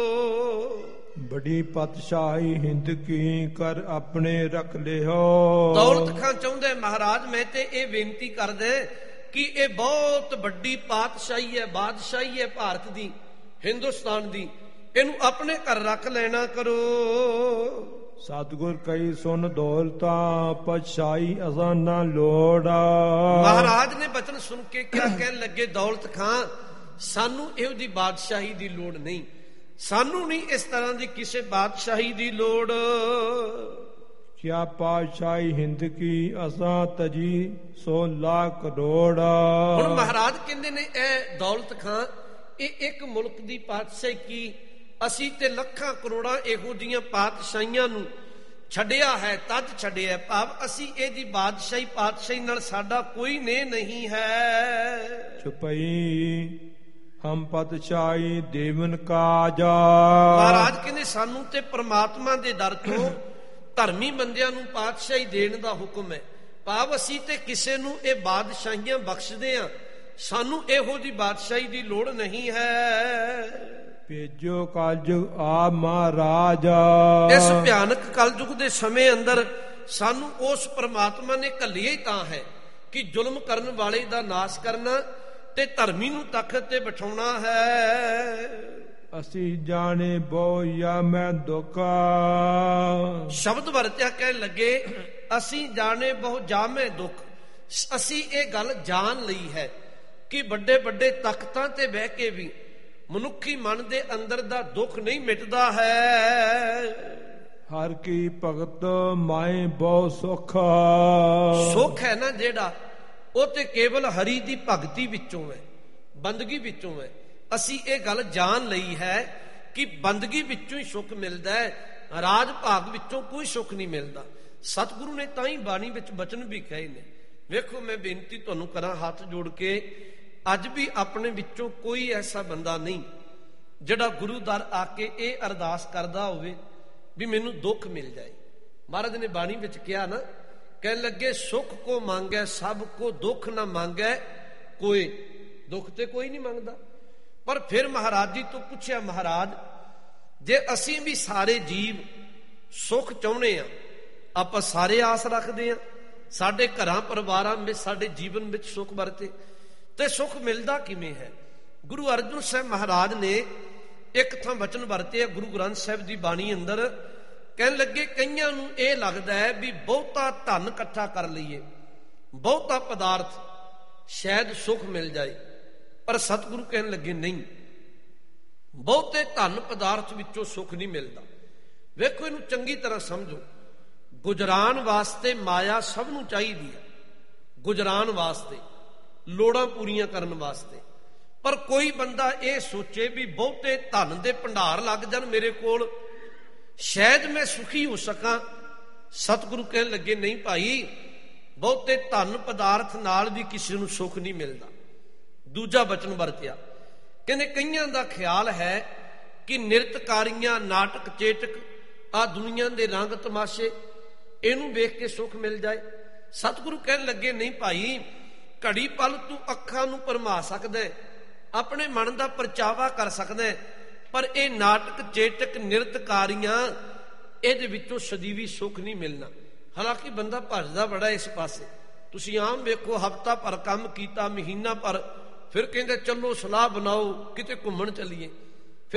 ਬੜੀ ਪਤਸ਼ਾਹੀ ਹਿੰਦ ਕੀ ਕਰ ਆਪਣੇ ਰੱਖ ਲਿਓ। ਦੌਲਤ ਖਾਂ ਚਾਹੁੰਦਾ ਮਹਾਰਾਜ ਮੈਂ ਤੇ ਇਹ ਬੇਨਤੀ ਕਰਦਾ ਕਿ ਇਹ ਬਹੁਤ ਵੱਡੀ ਪਾਤਸ਼ਾਹੀ ਹੈ, ਬਾਦਸ਼ਾਹੀ ਹੈ ਭਾਰਤ ਦੀ, ਹਿੰਦੁਸਤਾਨ ਦੀ, ਇਹਨੂੰ ਆਪਣੇ ਘਰ ਰੱਖ ਲੈਣਾ ਕਰੋ। ਸਤਿਗੁਰ ਕਈ ਸੁਨ ਦੌਲਤਾਂ ਪਤਸ਼ਾਹੀ ਅਸਾਂ ਨਾ ਲੋੜਾ। ਮਹਾਰਾਜ ਨੇ ਬਚਨ ਸੁਣ ਕੇ ਕਿਆ ਕਹਿਣ ਲੱਗੇ, ਦੌਲਤ ਖਾਂ ਸਾਨੂੰ ਇਹੋ ਜਿਹੀ ਬਾਦਸ਼ਾਹੀ ਦੀ ਲੋੜ ਨਹੀਂ, ਸਾਨੂੰ ਨਹੀਂ ਇਸ ਤਰ੍ਹਾਂ ਦੀ ਕਿਸੇ ਬਾਦਸ਼ਾਹੀ ਦੀ ਲੋੜ। ਕਿਆ ਪਾਤਸ਼ਾਹੀ ਹਿੰਦ ਕੀ ਅਸਾਂ ਤਜੀ ਸੋ ਲੱਖ ਕਰੋੜ। ਹੁਣ ਮਹਾਰਾਜ ਕਹਿੰਦੇ ਨੇ ਇਹ ਦੌਲਤ ਖਾਂ ਇਹ ਇੱਕ ਮੁਲਕ ਦੀ ਪਾਤਸ਼ਾਹੀ ਕੀ, ਅਸੀਂ ਤੇ ਲੱਖਾਂ ਕਰੋੜਾਂ ਇਹੋ ਜਿਹੀਆਂ ਪਾਤਸ਼ਾਹੀਆਂ ਨੂੰ ਛੱਡਿਆ ਹੈ, ਤਦ ਛੱਡਿਆ, ਭਾਵ ਅਸੀਂ ਇਹਦੀ ਬਾਦਸ਼ਾਹੀ ਪਾਤਸ਼ਾਹੀ ਨਾਲ ਸਾਡਾ ਕੋਈ ਨੇ ਨਹੀਂ ਹੈ। ਚੁਪਈ ਹਮ ਪਤਸ਼ਾਹੀ ਦੇਵਨ ਕਾਜ। ਮਹਾਰਾਜ ਕਹਿੰਦੇ ਸਾਨੂੰ ਤੇ ਪ੍ਰਮਾਤਮਾ ਦੇ ਦਰ ਤੋਂ ਧਰਮੀ ਬੰਦਿਆਂ ਨੂੰ ਪਾਤਸ਼ਾਹੀ ਦੇਣ ਦਾ ਹੁਕਮ ਹੈ, ਭਾਵ ਅਸੀਂ ਤੇ ਕਿਸੇ ਨੂੰ ਇਹ ਬਾਦਸ਼ਾਹੀਆਂ ਬਖਸ਼ਦੇ ਹਾਂ, ਸਾਨੂੰ ਇਹੋ ਜਿਹੀ ਬਾਦਸ਼ਾਹੀ ਦੀ ਲੋੜ ਨਹੀਂ ਹੈ। ਭੇਜੋ ਕਲਯੁਗ ਆ ਮਹਾਰਾਜ। ਇਸ ਭਿਆਨਕ ਕਲਯੁਗ ਦੇ ਸਮੇਂ ਅੰਦਰ ਸਾਨੂੰ ਉਸ ਪ੍ਰਮਾਤਮਾ ਨੇ ਘੱਲਿਆ ਹੀ ਤਾਂ ਹੈ ਕਿ ਜ਼ੁਲਮ ਕਰਨ ਵਾਲੇ ਦਾ ਨਾਸ਼ ਕਰਨਾ ਤੇ ਧਰਮੀ ਨੂੰ ਤਖਤ ਤੇ ਬਿਠਾਉਣਾ ਹੈ। ਅਸੀਂ ਜਾਣੇ ਬਹੁ ਯਾ ਮੈਂ ਦੁਖਾ। ਸ਼ਬਦ ਵਰਤਿਆ ਕਹਿਣ ਲੱਗੇ ਅਸੀਂ ਜਾਣੇ ਬਹੁ ਜਾਮੇ ਦੁੱਖ। ਅਸੀਂ ਇਹ ਗੱਲ ਜਾਣ ਲਈ ਹੈ ਕਿ ਵੱਡੇ ਵੱਡੇ ਤਖਤਾਂ ਤੇ ਬਹਿ ਕੇ ਵੀ ਮਨੁੱਖੀ ਮਨ ਦੇ ਅੰਦਰ ਦਾ ਦੁੱਖ ਨਹੀਂ ਮਿਟਦਾ ਹੈ। ਹਰ ਕੀ ਭਗਤ ਮਾਏ ਬਹੁ ਸੁਖ, ਸੁੱਖ ਹੈ ਨਾ ਜਿਹੜਾ, ਉਹ ਤੇ ਕੇਵਲ ਹਰੀ ਦੀ ਭਗਤੀ ਵਿੱਚੋਂ ਹੈ, ਬੰਦਗੀ ਵਿੱਚੋਂ ਹੈ। ਅਸੀਂ ਇਹ ਗੱਲ ਜਾਣ ਲਈ ਹੈ ਕਿ ਬੰਦਗੀ ਵਿੱਚੋਂ ਹੀ ਸੁੱਖ ਮਿਲਦਾ ਹੈ, ਰਾਜ ਭਾਗ ਵਿੱਚੋਂ ਕੋਈ ਸੁੱਖ ਨਹੀਂ ਮਿਲਦਾ। ਸਤਿਗੁਰੂ ਨੇ ਤਾਂ ਹੀ ਬਾਣੀ ਵਿੱਚ ਬਚਨ ਵੀ ਕਹੇ ਨੇ। ਵੇਖੋ, ਮੈਂ ਬੇਨਤੀ ਤੁਹਾਨੂੰ ਕਰਾਂ ਹੱਥ ਜੋੜ ਕੇ, ਅੱਜ ਵੀ ਆਪਣੇ ਵਿੱਚੋਂ ਕੋਈ ਐਸਾ ਬੰਦਾ ਨਹੀਂ ਜਿਹੜਾ ਗੁਰੂ ਦਰ ਆ ਕੇ ਇਹ ਅਰਦਾਸ ਕਰਦਾ ਹੋਵੇ ਵੀ ਮੈਨੂੰ ਦੁੱਖ ਮਿਲ ਜਾਏ। ਮਹਾਰਾਜ ਨੇ ਬਾਣੀ ਵਿੱਚ ਕਿਹਾ ਨਾ, ਕਹਿਣ ਲੱਗੇ ਸੁੱਖ ਕੋ ਮੰਗੈ ਸਭ ਕੋ, ਦੁੱਖ ਨਾ ਮੰਗੈ ਕੋਈ। ਦੁੱਖ ਤੇ ਕੋਈ ਨਹੀਂ ਮੰਗਦਾ। ਪਰ ਫਿਰ ਮਹਾਰਾਜ ਜੀ ਤੋਂ ਪੁੱਛਿਆ, ਮਹਾਰਾਜ ਜੇ ਅਸੀਂ ਵੀ ਸਾਰੇ ਜੀਵ ਸੁੱਖ ਚਾਹੁੰਦੇ ਆ, ਆਪਾਂ ਸਾਰੇ ਆਸ ਰੱਖਦੇ ਆ ਸਾਡੇ ਘਰਾਂ ਪਰਿਵਾਰਾਂ ਵਿੱਚ, ਸਾਡੇ ਜੀਵਨ ਵਿੱਚ ਸੁੱਖ ਵਰਤੇ, ਤੇ ਸੁੱਖ ਮਿਲਦਾ ਕਿਵੇਂ ਹੈ? ਗੁਰੂ ਅਰਜਨ ਸਾਹਿਬ ਮਹਾਰਾਜ ਨੇ ਇੱਕ ਥਾਂ ਵਚਨ ਵਰਤੇ ਗੁਰੂ ਗ੍ਰੰਥ ਸਾਹਿਬ ਦੀ ਬਾਣੀ ਅੰਦਰ। ਕਹਿਣ ਲੱਗੇ ਕਈਆਂ ਨੂੰ ਇਹ ਲੱਗਦਾ ਹੈ ਵੀ ਬਹੁਤਾ ਧਨ ਇਕੱਠਾ ਕਰ ਲਈਏ, ਬਹੁਤਾ ਪਦਾਰਥ, ਸ਼ਾਇਦ ਸੁੱਖ ਮਿਲ ਜਾਏ। ਪਰ ਸਤਿਗੁਰੂ ਕਹਿਣ ਲੱਗੇ ਨਹੀਂ, ਬਹੁਤੇ ਧਨ ਪਦਾਰਥ ਵਿੱਚੋਂ ਸੁੱਖ ਨਹੀਂ ਮਿਲਦਾ। ਵੇਖੋ, ਇਹਨੂੰ ਚੰਗੀ ਤਰ੍ਹਾਂ ਸਮਝੋ। ਗੁਜਰਾਨ ਵਾਸਤੇ ਮਾਇਆ ਸਭ ਨੂੰ ਚਾਹੀਦੀ ਹੈ, ਗੁਜਰਾਨ ਵਾਸਤੇ, ਲੋੜਾਂ ਪੂਰੀਆਂ ਕਰਨ ਵਾਸਤੇ। ਪਰ ਕੋਈ ਬੰਦਾ ਇਹ ਸੋਚੇ ਵੀ ਬਹੁਤੇ ਧਨ ਦੇ ਭੰਡਾਰ ਲੱਗ ਜਾਣ ਮੇਰੇ ਕੋਲ, ਸ਼ਾਇਦ ਮੈਂ ਸੁਖੀ ਹੋ ਸਕਾਂ। ਸਤਿਗੁਰੂ ਕਹਿਣ ਲੱਗੇ ਨਹੀਂ ਭਾਈ, ਬਹੁਤੇ ਧਨ ਪਦਾਰਥ ਨਾਲ ਵੀ ਕਿਸੇ ਨੂੰ ਸੁੱਖ ਨਹੀਂ ਮਿਲਦਾ। ਦੂਜਾ ਬਚਨ ਵਰਤਿਆ, ਕਹਿੰਦੇ ਕਈਆਂ ਦਾ ਖਿਆਲ ਹੈ ਕਿ ਨਿਰਤਕਾਰੀਆਂ, ਨਾਟਕ ਚੇਟਕ, ਆ ਦੁਨੀਆ ਦੇ ਰੰਗ ਤਮਾਸ਼ੇ, ਇਹਨੂੰ ਵੇਖ ਕੇ ਸੁੱਖ ਮਿਲ ਜਾਏ। ਸਤਿਗੁਰੂ ਕਹਿਣ ਲੱਗੇ ਨਹੀਂ ਭਾਈ, ਘੜੀ ਪਲ ਤੂੰ ਅੱਖਾਂ ਨੂੰ ਭਰਮਾ ਸਕਦਾ, ਆਪਣੇ ਮਨ ਦਾ ਪਰਚਾਵਾ ਕਰ ਸਕਦਾ, ਪਰ ਇਹ ਨਾਟਕ ਚੇਟਕ ਨਿਰਤਕਾਰੀਆਂ, ਇਹਦੇ ਵਿੱਚੋਂ ਸਦੀਵੀ ਸੁੱਖ ਨਹੀਂ ਮਿਲਣਾ। ਹਾਲਾਂਕਿ ਬੰਦਾ ਭੱਜਦਾ ਬੜਾ ਇਸ ਪਾਸੇ। ਤੁਸੀਂ ਆਮ ਵੇਖੋ, ਹਫ਼ਤਾ ਭਰ ਕੰਮ ਕੀਤਾ, ਮਹੀਨਾ ਭਰ, ਫਿਰ ਕਹਿੰਦੇ ਚਲੋ ਸਲਾਹ ਬਣਾਓ ਕਿਤੇ ਘੁੰਮਣ ਚੱਲੀਏ।